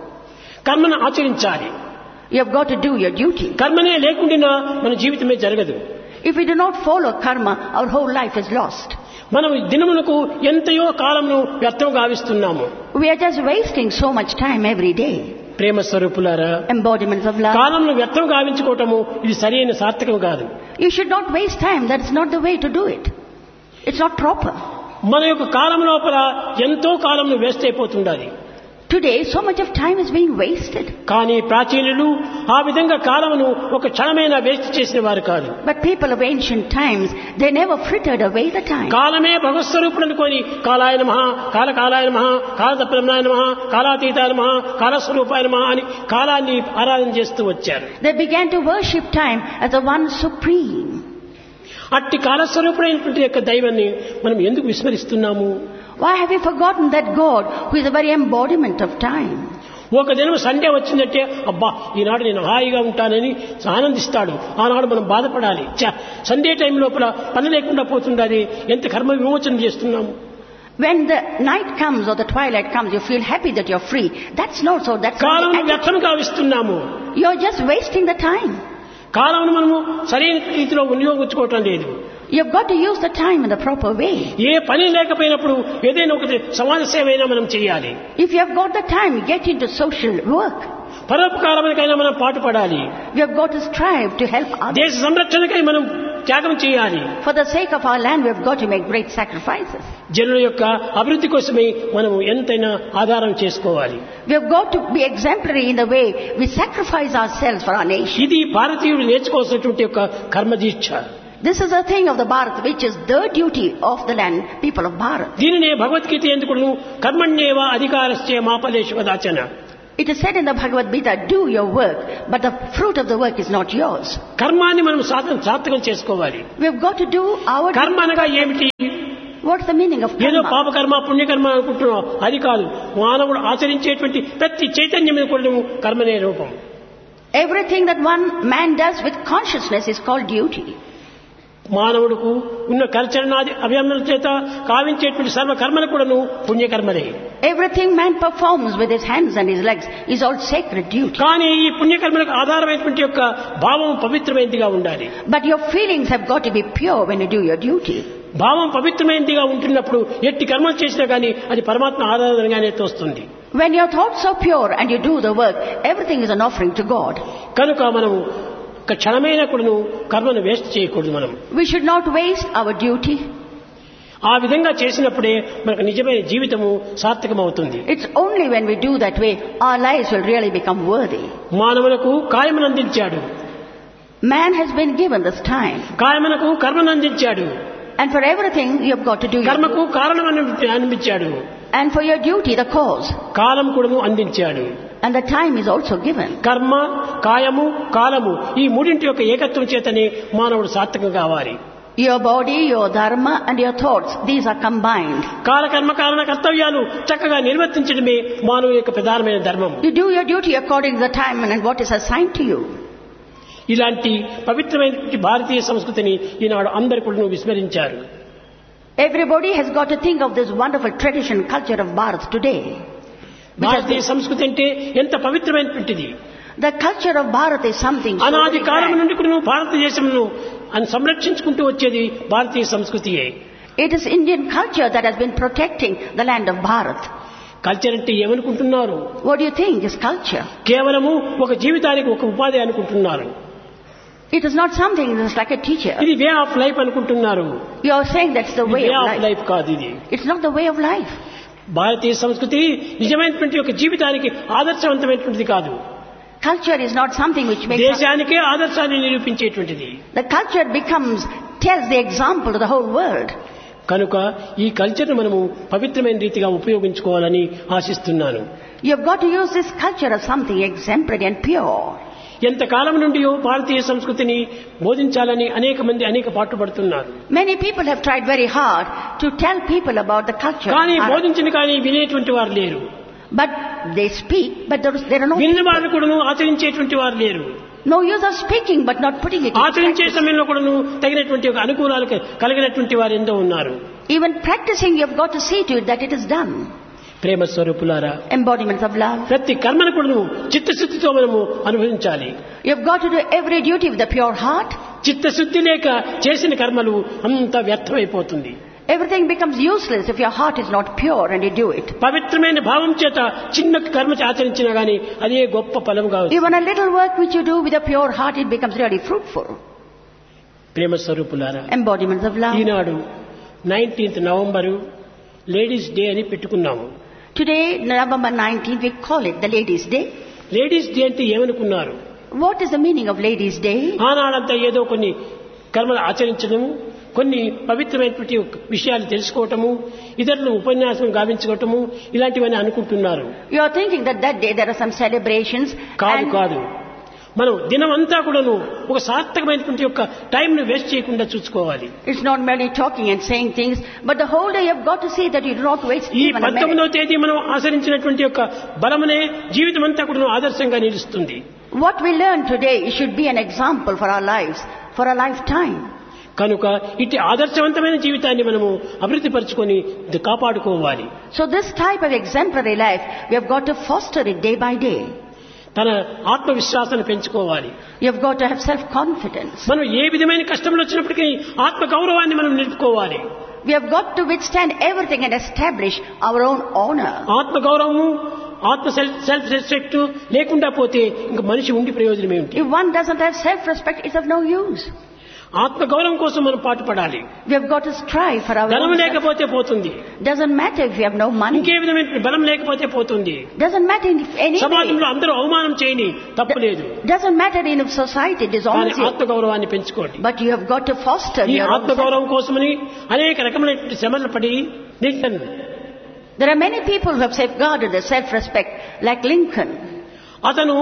కర్మను ఆచరించాలి. You have got to do your duty. కర్మనే లేకుండా మన జీవితమే జరగదు. If we do not follow karma, our whole life is lost. మనం దినములకు ఎంతయో కాలంను వ్యర్థం గావిస్తున్నాము. We are just wasting so much time every day. ప్రేమ స్వరూపులారా, Embodiments of love. కాలంను వ్యర్థం గావించుకోవటము ఇది సరైన సార్థకం కాదు. You should not waste time. That's not the way to do it. It's not proper. మన యొక్క కాలం లోపల ఎంతో కాలంను waste అయిపోతుండాలి. Today, so much of time is being wasted. కానీ ప్రాచీనులు ఆ విధంగా కాలమును ఒక క్షణమైనా వేస్ట్ చేసిన వారు కాదు. But people of ancient times, they never frittered away the time. కాలమే భగవత్ స్వరూపుడు అనుకొని కాలాయ నమః, కాలకాలాయ నమః, కాలతత్పరమాయ నమః, కాలాతీతాయ నమః, కాలస్వరూపాయ నమః అని కాలాన్ని ఆరాధన చేస్తూ వచ్చారు. They began to worship time as the one supreme. అట్టి కాలస్వరూపుడైనటువంటి యొక్క దైవాన్ని మనం ఎందుకు విస్మరిస్తున్నాము? Why have we forgotten that God who is the very embodiment of time? ఒక దినం సండే వచ్చిందంటే అబ్బా ఈనాడు నేను హాయిగా ఉంటానని ఆనందిస్తాడు. ఆనాడు మనం బాధపడాలి. సండే టైం లోపల పని లేకుండా పోతుండాలి, ఎంత కర్మ విమోచన చేస్తున్నాము. When the night comes or the twilight comes, you feel happy that you're free. That's not so. That's కాలం వ్యర్థం గావిస్తున్నాము. You're just wasting the time. కాలంను మనము సరైన రీతిలో వినియోగించుకోవటం లేదు. You've got to use the time in the proper way. ఏ పని లేకపోయినప్పుడు ఏదైనా ఒకటి సమాజ సేవ అయినా మనం చేయాలి. If you have got the time, get into social work. పరోపకారానికైనా మనం పాటుపడాలి. We have got to strive to help others. దేశ సంరక్షణకై మనం త్యాగం చేయాలి. For the sake of our land, we have got to make great sacrifices. జనుల యొక్క అభివృద్ధి కోసమే మనం ఎంతైనా ఆధారం చేసుకోవాలి. We have got to be exemplary in the way we sacrifice ourselves for our nation. ఇది భారతీయులు నేర్చుకోవాల్సినటువంటి యొక్క కర్మదీక్ష. This is a thing of the Bharat, which is the duty of the land, people of Bharat. దీనినే భగవద్గీత ఎందుకును కర్మణ్యేవ అధికారస్య మా ఫలేషు వదాచన. It is said in the Bhagavad Gita, do your work, but the fruit of the work is not yours. కర్మాన్ని మనం సార్థకం చేసుకోవాలి. We have got to do our కర్మ అనగా ఏమిటి? What's the meaning of ఏదో karma? పాపకర్మ పుణ్యకర్మ అనుకుంటున్నాం, అది కాదు. మానవుడు ఆచరించేటువంటి ప్రతి చైతన్యం మీద కూడా కర్మనే రూపం. Everything that one man does with consciousness is called duty. మానవుడుకు ఉన్న కర్చరణాది అభియమల చేత కావించేటువంటి సర్వ కర్మలు కూడాను పుణ్యకర్మలే. Everything man performs with his hands and his legs is all sacred duty. కానీ ఈ పుణ్యకర్మలకు ఆధారమైనటువంటి యొక్క భావం పవిత్రమైనదిగా ఉండాలి. But your feelings have got to be pure when you do your duty. భావం పవిత్రమైనదిగా ఉంటున్నప్పుడు ఎట్టి కర్మలు చేసినా కానీ అది పరమాత్మ ఆరాధనగానే తోస్తుంది. When your thoughts are pure and you do the work, everything is an offering to God. కనుక మనము ఒక క్షణమైన కూడాను కర్మను వేస్ట్ చేయకూడదు. మనం We should not waste our duty. ఆ విధంగా చేసినప్పుడే మనకు నిజమైన జీవితము సార్థకమవుతుంది. It's only when we do that way our lives will really become worthy. మానవులకు కాయమును అందించాడు. Man has been given this time. కాయమునకు కర్మను అందించాడు. And for everything you have got to do your కర్మకు కారణం అనిపించాడు. And for your duty the cause. కాలం కూడాను అందించాడు. And the time is also given. కర్మ, కాయము, కాలము ఈ మూడింటి యొక్క ఏకత్వం చేతనే మానవుడు సార్థకం కావాలి. Your body, your dharma and your thoughts, these are combined. కాలకర్మ కారణ కర్తవ్యాలు చక్కగా నిర్వర్తించడమే మానవుని యొక్క ప్రధానమైన ధర్మం. You do your duty according to the time and what is assigned to you. ఇలాంటి పవిత్రమైన భారతీయ సంస్కృతిని ఈనాడు అందరూ కూడా విస్మరించారు. Everybody has got to think of this wonderful tradition, culture of Bharat today. భారతీయ సంస్కృతి అంటే ఎంత పవిత్రమైనటువంటిది. The culture of Bharat is something so అనాది very కాలం grand. నుండి కూడా భారతదేశంను సంరక్షించుకుంటూ వచ్చేది భారతీయ సంస్కృతియే. It is Indian culture that has been protecting the land of Bharat. Culture అంటే ఏమనుకుంటున్నారు? What do you think is culture? కేవలము ఒక జీవితానికి ఒక ఉపాధి అనుకుంటున్నారు. It is not something that's like a teacher. ఇది వే ఆఫ్ లైఫ్ అనుకుంటున్నారు. You are saying that's the way way of of life. Life కాదు ఇది. It's not the way of life. భారతీయ సంస్కృతి నిజమైనటువంటి ఒక జీవితానికి ఆదర్శవంతమైనటువంటిది కాదు. Culture is not something which makes... దేశానికే ఆదర్శాన్ని నిరూపించేటువంటిది. The culture tells the example to the whole world. కనుక ఈ కల్చర్ను మనము పవిత్రమైన రీతిగా ఉపయోగించుకోవాలని ఆశిస్తున్నాను. You've got to use this culture as something exemplary and pure. ఎంతకాలం నుండి భారతీయ సంస్కృతిని బోధించాలని అనేక పాటుపడుతున్నారు. Many people have tried very hard to tell people about the culture. కానీ బోధించిన కానీ వినేటువంటి వారు లేరు. But they speak, but there are no... విన్న వారు కూడా ఆచరించేటువంటి వారు లేరు. No use of speaking but not putting it in ఆచరించే practice. సమయంలో కూడా తగినటువంటి ఒక అనుకూలాలు కలిగినటువంటి వారు ఎంతో ఉన్నారు. Even practicing, you've got to see to it that it is done. ప్రేమ స్వరూపులారా, Embodiments of love. ప్రతి కర్మను కూడా చిత్తశుద్ధితో మనము అనుభవించాలి. You've got to do every duty with a pure heart. చిత్తశుద్ధి లేక చేసిన కర్మలు అంతా వ్యర్థమైపోతుంది. Everything becomes useless if your heart is not pure and you do it. పవిత్రమైన భావం చేత చిన్న కర్మ ఆచరించినా గానీ అదే గొప్ప ఫలం కావచ్చు. Even a little work which you do with a pure heart, it becomes really fruitful. ప్రేమ స్వరూపులారా, Embodiments of love. Eenadu 19th November ladies day అని పెట్టుకున్నాము. Today, November 19th, we call it the Ladies' Day. Ladies day అంటే ఏమనుకున్నారు? What is the meaning of Ladies' Day? ఆనాడంతా ఏదో కొన్ని కర్మలు ఆచరించడము, కొన్ని పవిత్రమైనటువంటి విషయాలు తెలుసుకోవటము, ఇతరులను ఉపన్యాసం గావించుకోవటము, ఇలాంటివన్నీ అనుకుంటున్నారు. You are thinking that day there are some celebrations. కాదు. మనం దినమంతా కూడాను ఒక సార్థకమైనటువంటి యొక్క టైం ను వేస్ట్ చేయకుండా చూసుకోవాలి. It's not merely talking and saying things, but the whole day you've got to see that you do not waste ఈ even a minute. 19వ తేదీ మనం ఆచరించినటువంటి యొక్క బలమనే జీవితం అంతా కూడా ఆదర్శంగా నిలుస్తుంది. What we learn today should be an example for our lives, for a lifetime. కనుక ఇట్టి ఆదర్శవంతమైన జీవితాన్ని మనము అభివృద్ధి పరచుకొని కాపాడుకోవాలి. So this type of exemplary life, we have got to foster it day by day. తన ఆత్మవిశ్వాసాన్ని పెంచుకోవాలి. You have got to have self-confidence. మనం ఏ విధమైన కష్టములు వచ్చినప్పటికీ ఆత్మ గౌరవాన్ని మనం నిలుపుకోవాలి. We have got to withstand everything and establish our own honor. ఆత్మ గౌరవము, ఆత్మ సెల్ఫ్ రెస్పెక్ట్ లేకుండా పోతే ఇంకా మనిషి ఉండి ప్రయోజనం ఏమిటి? If one doesn't have self-respect, it's of no use. ఆత్మ గౌరవం కోసం మనం పాటుపడాలి. We have got to strive for our ధనం own లేకపోతే పోతుంది. Doesn't matter if you have no money. ఇంకే విధమైన బలం లేకపోతే పోతుంది. Doesn't matter if any... సమాజంలో అందరూ అవమానం చేయని తప్పులేదు. Doesn't matter in society, dishonor you. ఆత్మ గౌరవాన్ని పెంచుకోండి. But you have got to foster ఈ your ఆత్మ గౌరవం కోసమని అనేక రకమైనటువంటి శ్రమలు పడి Lincoln. There are many people who have safeguarded their self-respect, like Lincoln. అతను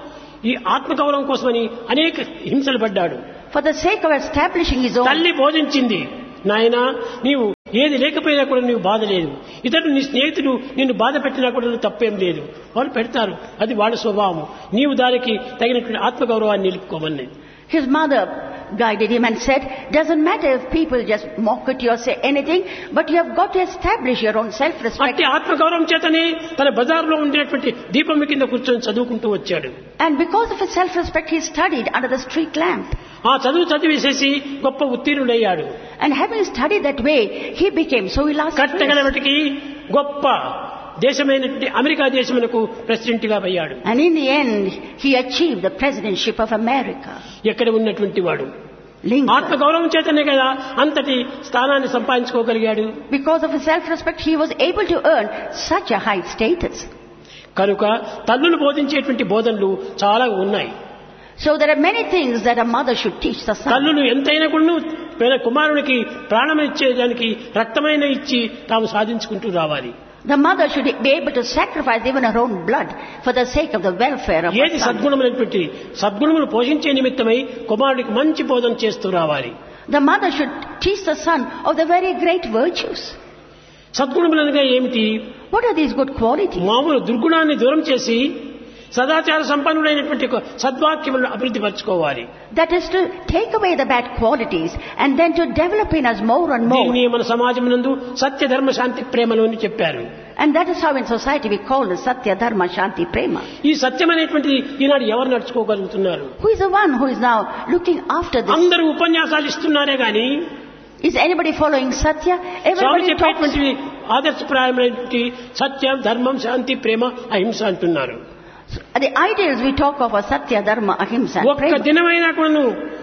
ఈ ఆత్మ గౌరవం కోసమని అనేక హింసలు పడ్డాడు. For the sake of establishing his own... తల్లి బోధించింది, నాయనా నీవు ఏది లేకపోయినా కూడా నీవు బాధ లేదు, ఇతరులు నీ స్నేహితుడు నిన్ను బాధ పెట్టినా కూడా నువ్వు తప్పేం లేదు, వాళ్ళు పెడతారు, అది వాళ్ళ స్వభావం, నీవు దానికి తగినటువంటి ఆత్మగౌరవాన్ని నిలుపుకోమని. His mother guided him and said, doesn't matter if people just mock at you or say anything, but you have got to establish your own self-respect. అట్టి ఆత్మగౌరవం చేతనే తన బజార్లో ఉండేటువంటి దీపం కింద కూర్చొని చదువుకుంటూ వచ్చాడు. And because of his self-respect, he studied under the street lamp. ఆ చదివేసేసి గొప్ప ఉత్తీర్ణుడయ్యాడు. And having studied that way, he became so illustrious. కట్టగలవటికి గొప్ప దేశమైనటువంటి అమెరికా దేశమునకు ప్రెసిడెంట్ గా అయ్యాడు. And in the end, he achieved the presidentship of America. ఎక్కడ ఉన్నటువంటి వాడు Lincoln. ఆత్మగౌరవం చేతనే కదా అంతటి స్థానాన్ని సంపాదించుకోగలిగాడు. Because of his self-respect, he was able to earn such a high status. కనుక తల్లులు బోధించేటువంటి బోధనలు చాలా ఉన్నాయి. So there are many things that a mother should teach the son. తల్లులు ఎంతైనా కూడా కుమారునికి ప్రాణం ఇచ్చేదానికి రక్తమైన ఇచ్చి తాము సాధించుకుంటూ రావాలి. The mother should be able to sacrifice even her own blood for the sake of the welfare of her ఏది son. సద్గుణములైనటువంటి సద్గుణములు పోషించే నిమిత్తమై కుమారుడికి మంచి బోధన చేస్తూ రావాలి. The mother should teach the son of the very great virtues. సద్గుణములనగా ఏమిటి? What are these good qualities? మామూలు దుర్గుణాన్ని దూరం చేసి సదాచార సంపన్నుడైనటువంటి సద్వాక్యములను అభివృద్ధి పరచుకోవాలి. That is to take away the bad qualities and then to develop in us more and more. దీన్ని మన సమాజమునందు సత్య ధర్మ శాంతి ప్రేమలు అని చెప్పారు. And that is how in society we call it Satya Dharma Shanti Prema. ఈ సత్యం అనేటువంటిది ఈనాడు ఎవరు నడుచుకోగలుగుతున్నారు? Who is the one who is now looking after this? అందరూ ఉపన్యాసాలు ఇస్తున్నారే గాని Is anybody following Satya? Swamy Everybody talks. చెప్పేటువంటి ఆదర్శప్రాయమైనటువంటి సత్యం ధర్మం శాంతి ప్రేమ అహింస అంటున్నారు. The ideals we talk of are Satya, Dharma, Ahimsa and ఒక్క Prema. దినమైనా కూడా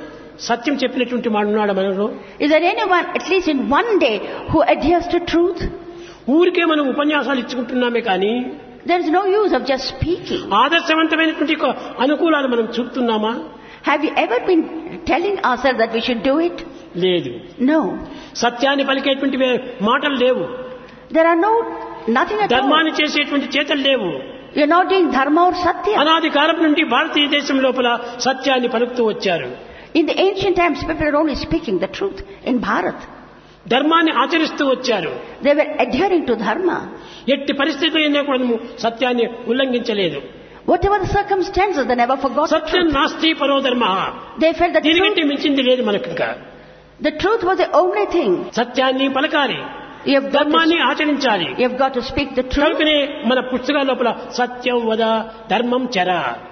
సత్యం చెప్పినటువంటి వాడున్నాడు మనలో. Is there anyone, at least in one day, who adheres to truth? ఊరికే మనం ఉపన్యాసాలు ఇచ్చుకుంటున్నామే కానీ There is no use of just speaking. ఆదర్శవంతమైనటువంటి అనుకూలాలు మనం చూపుతున్నామా? Have you ever been telling ourselves that we should do it? లేదు. No. సత్యాన్ని పలికేటువంటి మాటలు లేవు. There are nothing at all. ధర్మాన్ని చేసేటువంటి చేతలు లేవు. You're not doing dharma or satya. అనాది కాలం నుండి భారతీయ దేశం లోపల సత్యాన్ని పలుకుతూ వచ్చారు. In the ancient times, people were only speaking the truth in Bharat. ధర్మాన్ని ఆచరిస్తూ వచ్చారు. They were adhering to dharma. ఎట్టి పరిస్థితుల్లో కూడా సత్యాన్ని ఉల్లంఘించలేదు. Whatever the circumstances, they never forgot the Satyam truth. నాస్తి పరో ధర్మ. They felt that దీనికంటే మించింది లేదు మనకు. ఇంకా the truth was the only thing. సత్యాన్ని పలకాలి, ధర్మాన్ని ఆచరించాలి. You have got to speak the truth. కనుకనే మన పుస్తకాల లోపల సత్యం వద ధర్మం చర.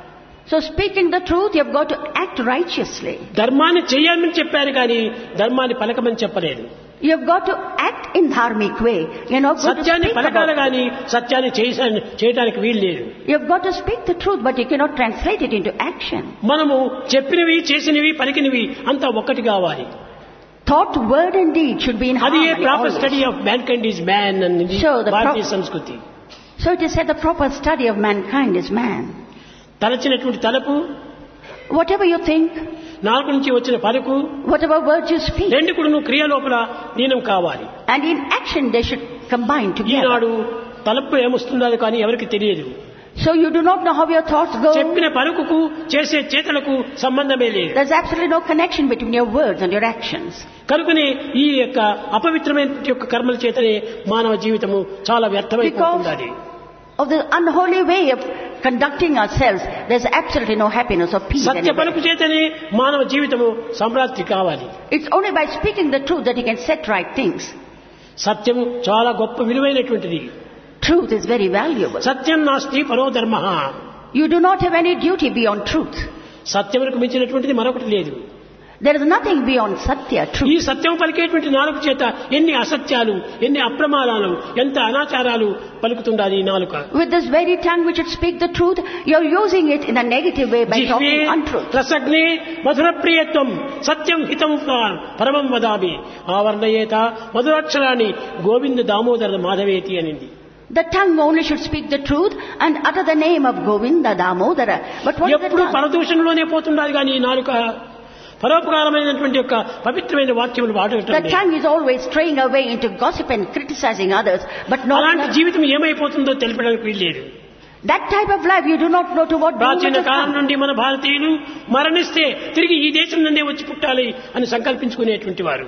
So speaking the truth, you have got to act righteously. ధర్మాన్ని చేయాలని చెప్పారు కానీ ధర్మాన్ని పలకమని చెప్పలేదు. You have got to act in dharmic way. You're not going to సత్యాన్ని speak పలకాలి about it. కానీ సత్యాన్ని చేయడానికి వీలు లేదు. You have got to speak the truth, but you cannot translate it into action. మనము చెప్పినవి చేసినవి పలికినవి అంతా ఒక్కటి కావాలి. Thought, word and deed should be in అది harmony proper always. Study of mankind is man అనేది Sure, the భారతీయ సంస్కృతి. So it is said the proper study of mankind is man. తలచినటువంటి తలపు, Whatever you think, నాలుగు నుంచి వచ్చిన పలుకు, whatever words you speak, రెండు కూడా నువ్వు క్రియ లోపల లీనం కావాలి. and in action they should combine together. ఈనాడు తలపు ఏమొస్తుందో కానీ ఎవరికి తెలియదు. So you do not know how your thoughts go. చెప్పిన పలుకుకు చేసే చేతలకు సంబంధమే లేదు. There's absolutely no connection between your words and your actions. కనుకనే ఈ యొక్క అపవిత్రమైన యొక్క కర్మల చేతనే మానవ జీవితము చాలా వ్యర్థమైపోతుంది. Of the unholy way of conducting ourselves, there's absolutely no happiness or peace సత్య పలుకు anywhere. చేతనే మానవ జీవితము సమృద్ధి కావాలి. It's only by speaking the truth that you can set right things. సత్యము చాలా గొప్ప విలువైనటువంటిది. Truth is very valuable. సత్యం నాస్తి పరో ధర్మ. You do not have any duty beyond truth. సత్యములకు మించినటువంటిది మరొకటి లేదు. There is nothing beyond satya, ఈ truth. సత్యం పలికేటువంటి నాలుక చేత ఎన్ని అసత్యాలు, ఎన్ని అప్రమాణాలు, ఎంత అనాచారాలు పలుకుతుండాలి ఈ నాలుక. With this very tongue which should speak the truth, you're using it in a negative way by జిహ్వే talking untruth. రసగ్నే మధుర ప్రియత్వం సత్యం హితం పరమం వదామి ఆవర్ణయేత మధురాక్షరాన్ని గోవింద దామోదర మాధవేతి అనింది. The tongue only should speak the truth and utter the name of Govinda Damodara. But what is the ఎప్పుడు tongue? పరదూషణలోనే పోతుండాలి కానీ ఈ నాలుక పరోపకారమైనటువంటి యొక్క పవిత్రమైన వాక్యములు వాడటం The tongue is always straying away into gossip and criticizing others, but అలాంటి not జీవితం ఏమైపోతుందో తెలిపడానికి వీల్లేదు. that type of life. You do not know to what doom ప్రాచీన it has కాలం come. నుండి మన భారతీయులు మరణిస్తే తిరిగి ఈ దేశం నుండే వచ్చి పుట్టాలి అని సంకల్పించుకునేటువంటి వారు.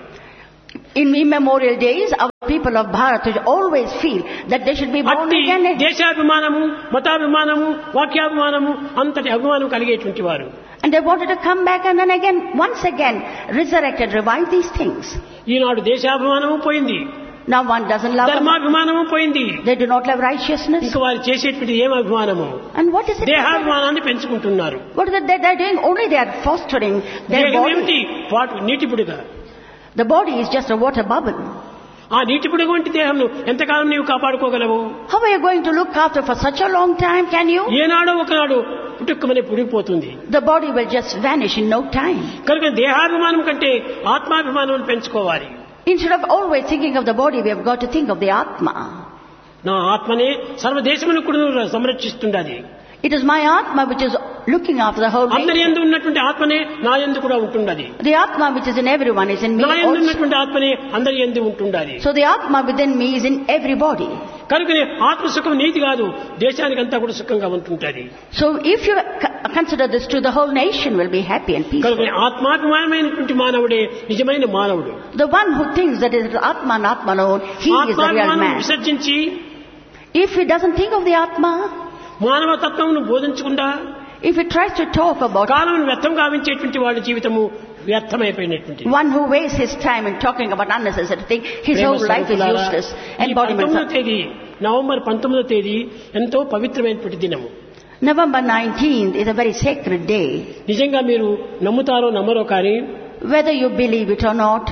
In immemorial days, our people of Bharat should always feel that they should be born అట్టి again. దేశాభిమానము, మతాభిమానము, వాక్యాభిమానము అంతటి అభిమానం కలిగేటువంటి వారు. And they wanted to come back and then again, once again, resurrect and revive these things. ఈనాడు దేశాభిమానము పోయింది, Now one doesn't love them. ధర్మాభిమానము పోయింది. They do not love righteousness. ఇంకా వారు చేసేటువంటి ఏం అభిమానము? And what is it? దేహాభిమానాన్ని పెంచుకుంటున్నారు. What is it that they're doing? Only they are fostering their దేహం ఏమిటి? body. నీటి పుడుక. The body is just a water bubble. ఆ నీటి పుడుక వంటి దేహంను ఎంతకాలం నీవు కాపాడుకోగలవు? How are you going to look after for such a long time? Can you? ఏనాడో ఒకనాడు పుట్టుక్కమని పుడిగిపోతుంది. The body will just vanish in no time. కనుక దేహాభిమానం కంటే ఆత్మాభిమానం పెంచుకోవాలి. Instead of always thinking of the body, we have got to think of the Atma. నా ఆత్మనే సర్వదేశమును కూడా సంరక్షిస్తుండాలి. It is my Atma which is looking after the whole అందరి nation. యందు ఉన్నటువంటి ఆత్మనే నా యందు కూడా ఉంటుండాలి. The Atma which is in everyone is in me నా యందు also. ఉన్నటువంటి ఆత్మనే అందరి యందు ఉంటుండాలి. So the Atma within me is in everybody. కనుకనే ఆత్మ సుఖం నీతి కాదు, దేశానికంతా కూడా సుఖంగా ఉంటుంటది. So if you consider this true, the whole nation will be happy and peaceful. కనుకనే ఆత్మాభిమానమైనటువంటి మానవుడే నిజమైన మానవుడు. The one who thinks that it is Atma and Atma alone, he is the real ఆత్మాభిమానం man. విసర్జించి If he doesn't think of the Atma, మానవ తత్వమును బోధించకుండా if he tries to talk about కాలం వ్యర్థం గావించేటువంటి వాళ్ళ జీవితము వ్యర్థమైపోయినటువంటి. one who wastes his time in talking about unnecessary things, his whole life is useless. Embodiment of November 19వ తేదీ ఎంతో పవిత్రమైనటువంటి దినము. November 19th is a very sacred day. నిజంగా మీరు నమ్ముతారో నమ్మరో కానీ Whether you believe it or not,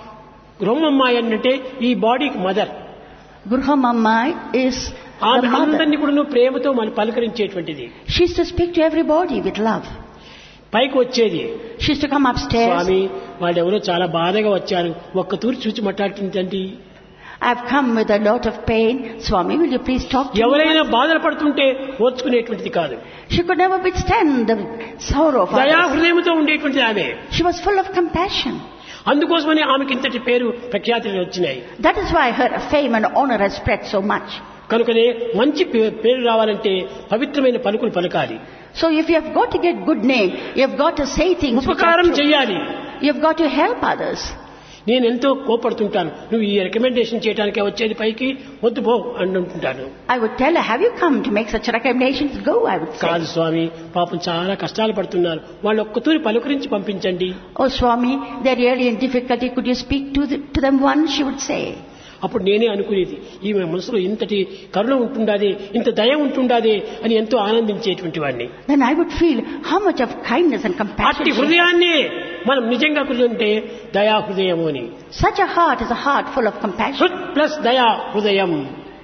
గృహమ్మాయి అంటే ఈ బాడీకి మదర్. Gruhamamma is ఆమె the mother. అందరినీ కూడా ప్రేమతో మనం పలకరించేటువంటిది. She used to speak to everybody with love. పైకి వచ్చేది, She used to come upstairs. స్వామి వాళ్ళెవరో చాలా బాధగా వచ్చారు, ఒక్క తూరి చూచి మాట్లాడుతుందండి. I've come with a lot of pain. Swami, will you please talk to me? ఎవరైనా బాధలు పడుతుంటే ఓర్చుకునేటువంటిది కాదు. She could never withstand the sorrow of దయా others. హృదయంతో ఉండేటువంటిది ఆమె. She was full of compassion. అందుకోసమని ఆమెకి ఇంతటి పేరు ప్రఖ్యాతులు వచ్చినాయి. That is why her fame and honor has spread so much. కనుకనే మంచి పేరు రావాలంటే పవిత్రమైన పలుకులు పలకాలి. So if you have got to get good name, you have got to say things which are ఉపకారం true. చేయాలి. You have got to help others. నేను ఎంతో కోపడుతుంటాను, నువ్వు ఈ రికమెండేషన్ చేయడానికే వచ్చేది పైకి, వద్దు పో అంటుంటాను. I would tell her, have you come to make such recommendations? Go, I would say. కాదు స్వామి, పాపం చాలా కష్టాలు పడుతున్నారు, వాళ్ళు ఒక్కతూరి పలుకరించి పంపించండి. Oh Swami, they're really in difficulty. Could you speak to them once? She would say. అప్పుడు నేనే అనుకునేది, ఈమె మనసులో ఇంతటి కరుణ ఉంటుండాదే, ఇంత దయ ఉంటుండాదే అని ఎంతో ఆనందించేటువంటి వాడిని. Then I would feel how much of kindness and compassion. అట్టి హృదయాన్ని మనం నిజంగా కుదిరితే దయా హృదయము అని. Such a heart is a heart full of compassion. హృత్ plus దయా హృదయం.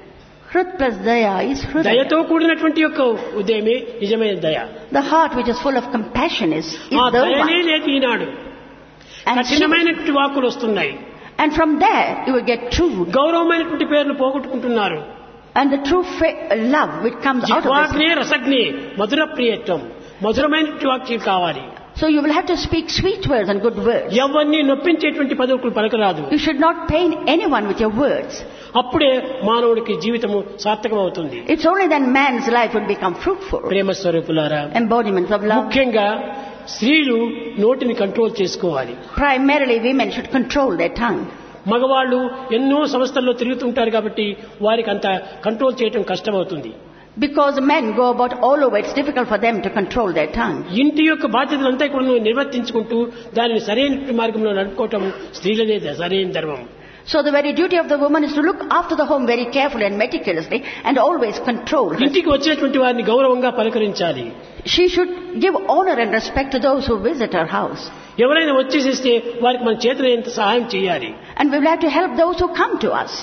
Hrut plus daya is hrudaya. దయతో కూడినటువంటి యొక్క హృదయమే నిజమైన దయ. The heart which is full of compassion is ఆ the దయనే one. లేదు ఈనాడు. And కఠినమైనటువంటి వాక్కులు వస్తున్నాయి. And from there you will get true. గౌరవమైనటువంటి పేర్లు పోగొట్టుకుంటున్నారు. And the true love which comes out of this. జిహ్వాగ్నే రసగ్నే మధుర ప్రియత్వం. మధురమైనటువంటి వాక్యం కావాలి. So you will have to speak sweet words and good words. ఎవరిని నొప్పించేటువంటి పదవులు పలకరాదు. You should not pain anyone with your words. అప్పుడే మానవుడికి జీవితము సార్థకం అవుతుంది. It's only then man's life would become fruitful. ప్రేమ స్వరూపులారా, Embodiments of love. ముఖ్యంగా స్త్రీలు నోటిని కంట్రోల్ చేసుకోవాలి. Primarily women should control their tongue. మగవాళ్ళు ఎన్నో సంస్థల్లో తిరుగుతుంటారు కాబట్టి వారికి అంత కంట్రోల్ చేయడం కష్టమవుతుంది. Because men go about all over, it's difficult for them to control their tongue. ఇంటి యొక్క బాధ్యతలంతా కూడా నిర్వర్తించుకుంటూ దానిని సరైన మార్గంలో నడుపుకోవటం స్త్రీలదే సరైన ధర్మం. So the very duty of the woman is to look after the home very carefully and meticulously and always control her. ఇంటికి వచ్చేటువంటి వారిని గౌరవంగా పలకరించాలి. She should give honor and respect to those who visit her house. ఎవరైనా వచ్చేసేస్తే వారికి మన చేతులైనంత సహాయం చేయాలి. And we will have to help those who come to us.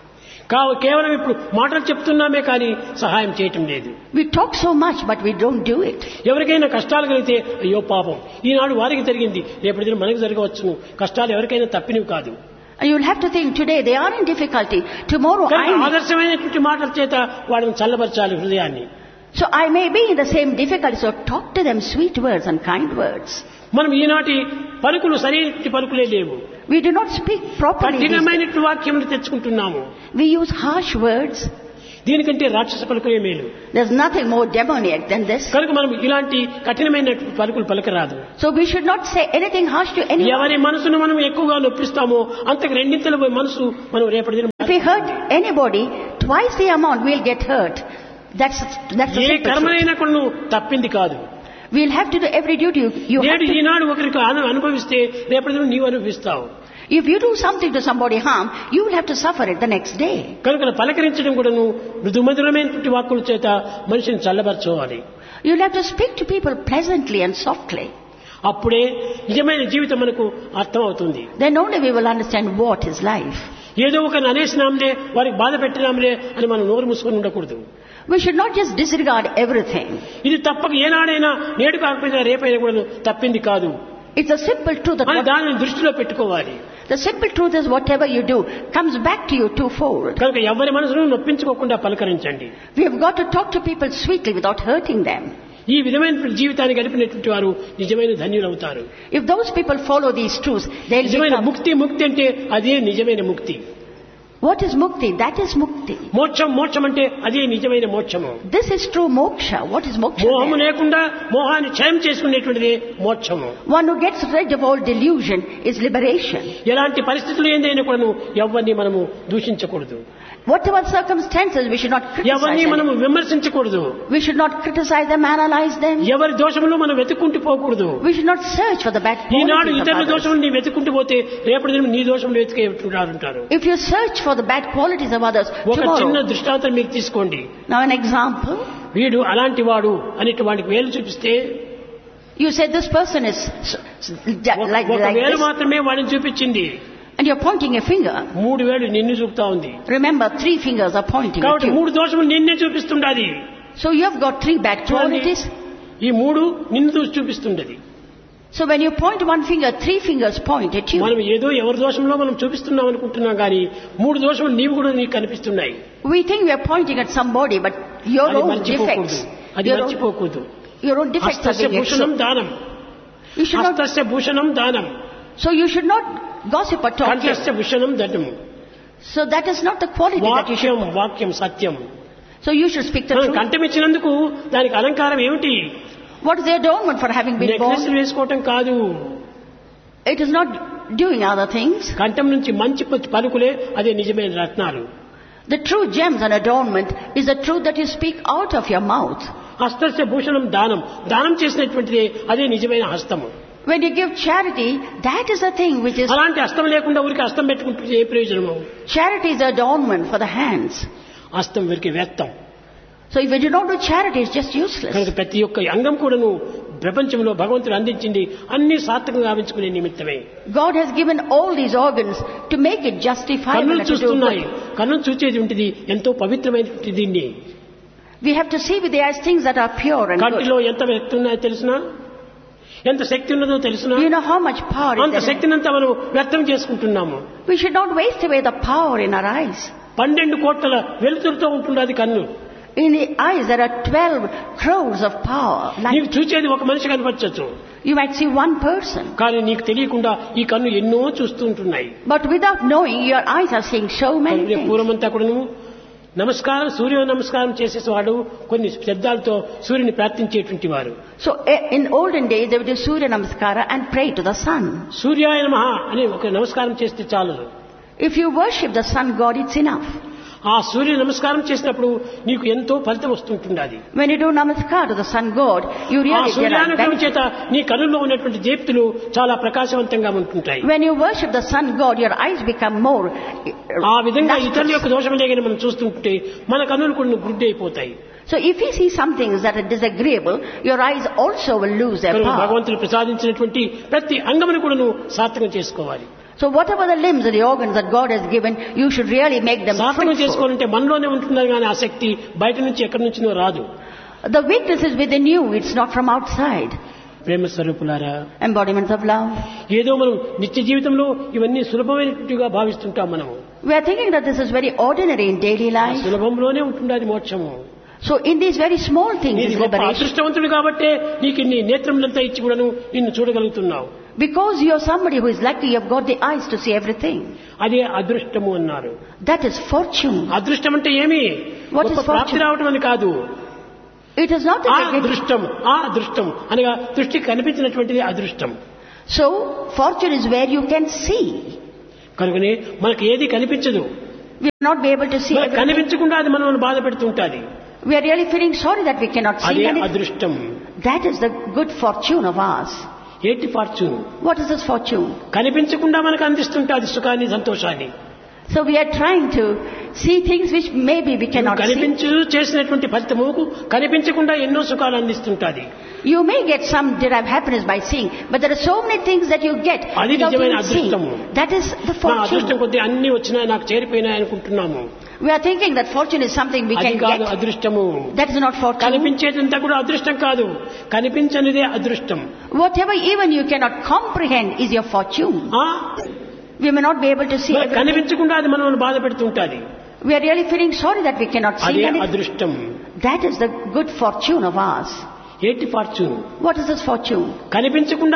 కేవలం ఇప్పుడు మాటలు చెప్తున్నామే కానీ సహాయం చేయటం లేదు. We talk so much but we don't do it. ఎవరికైనా కష్టాలు కలిగితే అయ్యో పాపం, ఈనాడు వారికి జరిగింది, రేపటి దిన మనకు జరగవచ్చును. కష్టాలు ఎవరికైనా తప్పినవి కాదు. And you will have to think, today they are in difficulty, tomorrow I may. ఆదర్శమైనటువంటి మాటల చేత వాళ్ళని చల్లబరచాలి హృదయాన్ని. So I may be in the same difficulty, so talk to them sweet words and kind words. మనం ఈనాటి పలుకులు సరైన పలుకులే లేవు. We do not speak properly. కఠినమైనటువంటి వాక్యములు తెచ్చుకుంటున్నాము. We use harsh words. దీనికంటే రాక్షస పలుకులే మేలు. There's nothing more demoniac than this. కనుక మనం ఇలాంటి కఠినమైన పలుకులు పలకరాదు. So we should not say anything harsh to anyone. ఎవరి మనసును మనం ఎక్కువగా నొప్పిస్తామో అంతకు రెండింతల మనసు మనం రేపటి దిన. If we hurt anybody, twice the amount we'll get hurt. That's the A simple కర్మనైనా కూడా నువ్వు తప్పింది కాదు. truth. We'll have to do every duty you have నేడు to. ఈనాడు ఒకరికి అనుభవిస్తే రేపటి దిన నీవు అనుభవిస్తావు. If you do something to somebody harm, you will have to suffer it the next day. కనుక పలకరించడం కూడా నువ్వు మృదుమధురమైనటువంటి వాక్కుల చేత మనిషిని చల్లబరచుకోవాలి. You'll have to speak to people pleasantly and softly. అప్పుడే నిజమైన జీవితం మనకు అర్థం అవుతుంది. Then only we will understand what is life. ఏదో ఒక అనేసినాంలే, వారికి బాధ పెట్టినాంలే అని మనం నోరు మూసుకొని ఉండకూడదు. We should not just disregard everything. ఇది తప్పక ఏనాడైనా నేడు కాకపోయినా రేపైనా కూడా తప్పింది కాదు It's a simple truth అని that దానిని దృష్టిలో పెట్టుకోవాలి. the simple truth is whatever you do comes back to you twofold. కనుక ఎవరి మనసును నొప్పించుకోకుండా పలకరించండి. We have got to talk to people sweetly without hurting them. ఈ విధమైన జీవితాన్ని గడిపినటువంటి వారు నిజమైన ధన్యులవుతారు. If those people follow these truths, they'll నిజమైన become. ముక్తి అంటే అదే నిజమైన ముక్తి. What is mukti? That is mukti. మోక్షం అంటే అదే నిజమైన మోక్షము. This is true moksha. What is moksha? మోహము లేకుండా మోహాన్ని క్షయం చేసుకునేటువంటిదే మోక్షము. One who gets rid of all delusion is liberation. ఎలాంటి పరిస్థితులు ఏందైనా కూడా ఎవరిని మనము దూషించకూడదు. Whatever circumstances, we should not ఎవరిని criticize them. మనము విమర్శించకూడదు. We should not criticize them, analyze them. ఎవరి దోషములు మనం వెతుక్కుంటూ పోకూడదు. We should not search for the bad Eenadu qualities of ఇతరుల others. దోషములు నీ వెతుక్కుంటూ పోతే రేపటి దినం నీ దోషములు వెతికేంటారు. If you search for the bad qualities of others, ఒక చిన్న tomorrow. దృష్టాంతం మీకు తీసుకోండి. Now an example. వీడు అలాంటి వాడు అనేటి వాడికి వేలు చూపిస్తే You say this person is like ఒక వేలు this, మాత్రమే వాడిని చూపించింది. and you're pointing a finger. 3 వేలు నిన్ను చూపుతా ఉంది. Remember, 3 fingers are pointing at కాబట్టి you. 3 దోషములు నిన్నే చూపిస్తుండాలి. So you have got 3 bad qualities. ఈ 3 నిన్ను చూసి చూపిస్తుండది. So when you point one finger, three fingers point at you. మనం ఏదో ఎవరి దోషంలో మనం చూపిస్తున్నాం అనుకుంటున్నాం కానీ 3 దోషములు నీవు కూడా నీకు కనిపిస్తున్నాయి. We think we are pointing at somebody, but your own defects. అది మర్చిపోకూడదు. Your own defects are being Bhushanam దానం. You should not. హస్తస్య భూషణం దానం. So you should not gossip or talk. కంఠస్య Bhushanam దండం. So that is not the quality that you should. వాక్యం సత్యం. So you should speak the truth. కంఠం ఇచ్చినందుకు దానికి అలంకారం ఏమిటి? What is the adornment for having been born? Necklace వేసుకోవటం కాదు. It is not doing other things. కంఠం నుంచి మంచి పలుకులే అదే నిజమైన రత్నాలు. The true gems and adornment is the truth that you speak out of your mouth. హస్తస్య Bhushanam దానం. దానం చేసినటువంటిదే అదే నిజమైన హస్తము. When you give charity, that is the thing which is... అలాంటి హస్తం లేకుండా ఊరికి హస్తం పెట్టుకుంటే ఏ ప్రయోజనము? Charity is adornment for the hands. హస్తం వీరికి వ్యర్థం. So if you do not do charity, it's just useless. కనుక ప్రతి ఒక్క అంగం కూడాను ప్రపంచంలో భగవంతుడు అందించింది అన్ని సార్థకంగా గావించుకునే నిమిత్తమే. God has given all these organs to make it justifiable. కన్నులు చూస్తున్నాయి. కన్నులు చూచేది ఉంటుంది ఎంతో పవిత్రమైనటువంటి దీన్ని. We have to see with the eyes things that are pure and good. కంటిలో ఎంత శక్తి ఉన్నాయో తెలుసునా? ఎంత శక్తి ఉన్నదో తెలుసునా? Do you know how much power is అంత there? శక్తిని అంతా మనం వ్యర్థం చేసుకుంటున్నాము. We should not waste away the power in our eyes. 12 కోట్ల వెలుతురుతో ఉంటున్నది కన్ను. In the eyes there are 12 crores of power. నీకు చూచేది ఒక మనిషి కనిపించచ్చు. You might see one person. కానీ నీకు తెలియకుండా ఈ కన్ను ఎన్నో చూస్తూ ఉంటున్నాయి. But without knowing, your eyes are seeing so many things. పూర్వమంతా కూడా నమస్కారం సూర్య నమస్కారం చేసేవాడు కొన్ని శబ్దాలతో సూర్యుని ప్రార్థించేటువంటి వారు. So in olden days they would do Surya Namaskara and pray to the sun. సూర్యాయ నమః అని ఒక నమస్కారం చేస్తే చాలు. If you worship the sun god, it's enough. ఆ సూర్య నమస్కారం చేసినప్పుడు నీకు ఎంతో ఫలితం వస్తుంటుంది. When you do namaskar to the sun god, you really get a benefit. చేత నీ కన్నుల్లో ఉన్నటువంటి దీప్తులు చాలా ప్రకాశవంతంగా ఉంటుంటాయి. When you worship the sun god, your eyes become more. ఆ విధంగా ఇతరుల యొక్క దోషం లేదని మనం చూస్తుంటే మన కన్నులు కూడా గుడ్డైపోతాయి. So if you see some things that are disagreeable, your eyes also will lose their power. భగవంతుడు ప్రసాదించినటువంటి ప్రతి అంగమును కూడా సార్థకం చేసుకోవాలి. So whatever the limbs and the organs that God has given, you should really make them సార్థకం fruitful. చేసుకోవాలంటే మనలోనే ఉంటుంది కానీ ఆ శక్తి బయట నుంచి ఎక్కడి నుంచినో రాదు. The weakness is within you, it's not from outside. ప్రేమ స్వరూపులారా, Embodiments of love. ఏదో మనం నిత్య జీవితంలో ఇవన్నీ సులభమైనట్టుగా భావిస్తుంటాం. మనము We are thinking that this is very ordinary in daily life. సులభంలోనే ఉంటుంది మోక్షము. So in these very small things is liberation. అదృష్టవంతుడు కాబట్టే నీకు ఇన్ని నేత్రములంతా ఇచ్చి కూడాను నిన్ను చూడగలుగుతున్నావు. Because you are somebody who is lucky, you have got the eyes to see everything. అదే అదృష్టము అన్నారు. That is fortune. అదృష్టం అంటే ఏమి? What is ప్రాప్తి fortune? రావటం అని కాదు. It is not that you get... అదృష్టం అనగా దృష్టికి కనిపించినటువంటిది అదృష్టం. So fortune is where you can see. కనుకనే మనకు ఏది కనిపించదు. We will not be able to see everything. కనిపించకుండా అది మనల్ని బాధ పెడుతుంటాది. We are really feeling sorry that we cannot see అదే anything. అదృష్టం. That is the good fortune of ours. ఏంటి fortune? What is this fortune? కనిపించకుండా మనకు అందిస్తుంటాది సుఖాన్ని సంతోషాన్ని. So we are trying to see things which maybe we cannot see. కనిపించు చేసినటువంటి ఫలితముకు కనిపించకుండా ఎన్నో సుఖాలు అందిస్తుంటాది. You may get some derived happiness by seeing, but there are so many things that you get అది without నిజమైన even seeing. అదృష్టము. That is the నా fortune. అదృష్టం కొద్ది అన్ని వచ్చినాయి నాకు చేరిపోయినాయి అనుకుంటున్నాము. We are thinking that fortune is something we అది can కాదు get. అదృష్టము. That is not fortune. కనిపించేదంతా కూడా అదృష్టం కాదు. కనిపించనిదే అదృష్టం. Whatever even you cannot comprehend is your fortune. We may not be able to see everything. కనిపించకుండా అది మనల్ని బాధ పెడుతుంటాది. We are really feeling sorry that we cannot see అదే anything. అదృష్టం. That is the good fortune of ours. ఏంటి fortune? What is this fortune? కనిపించకుండా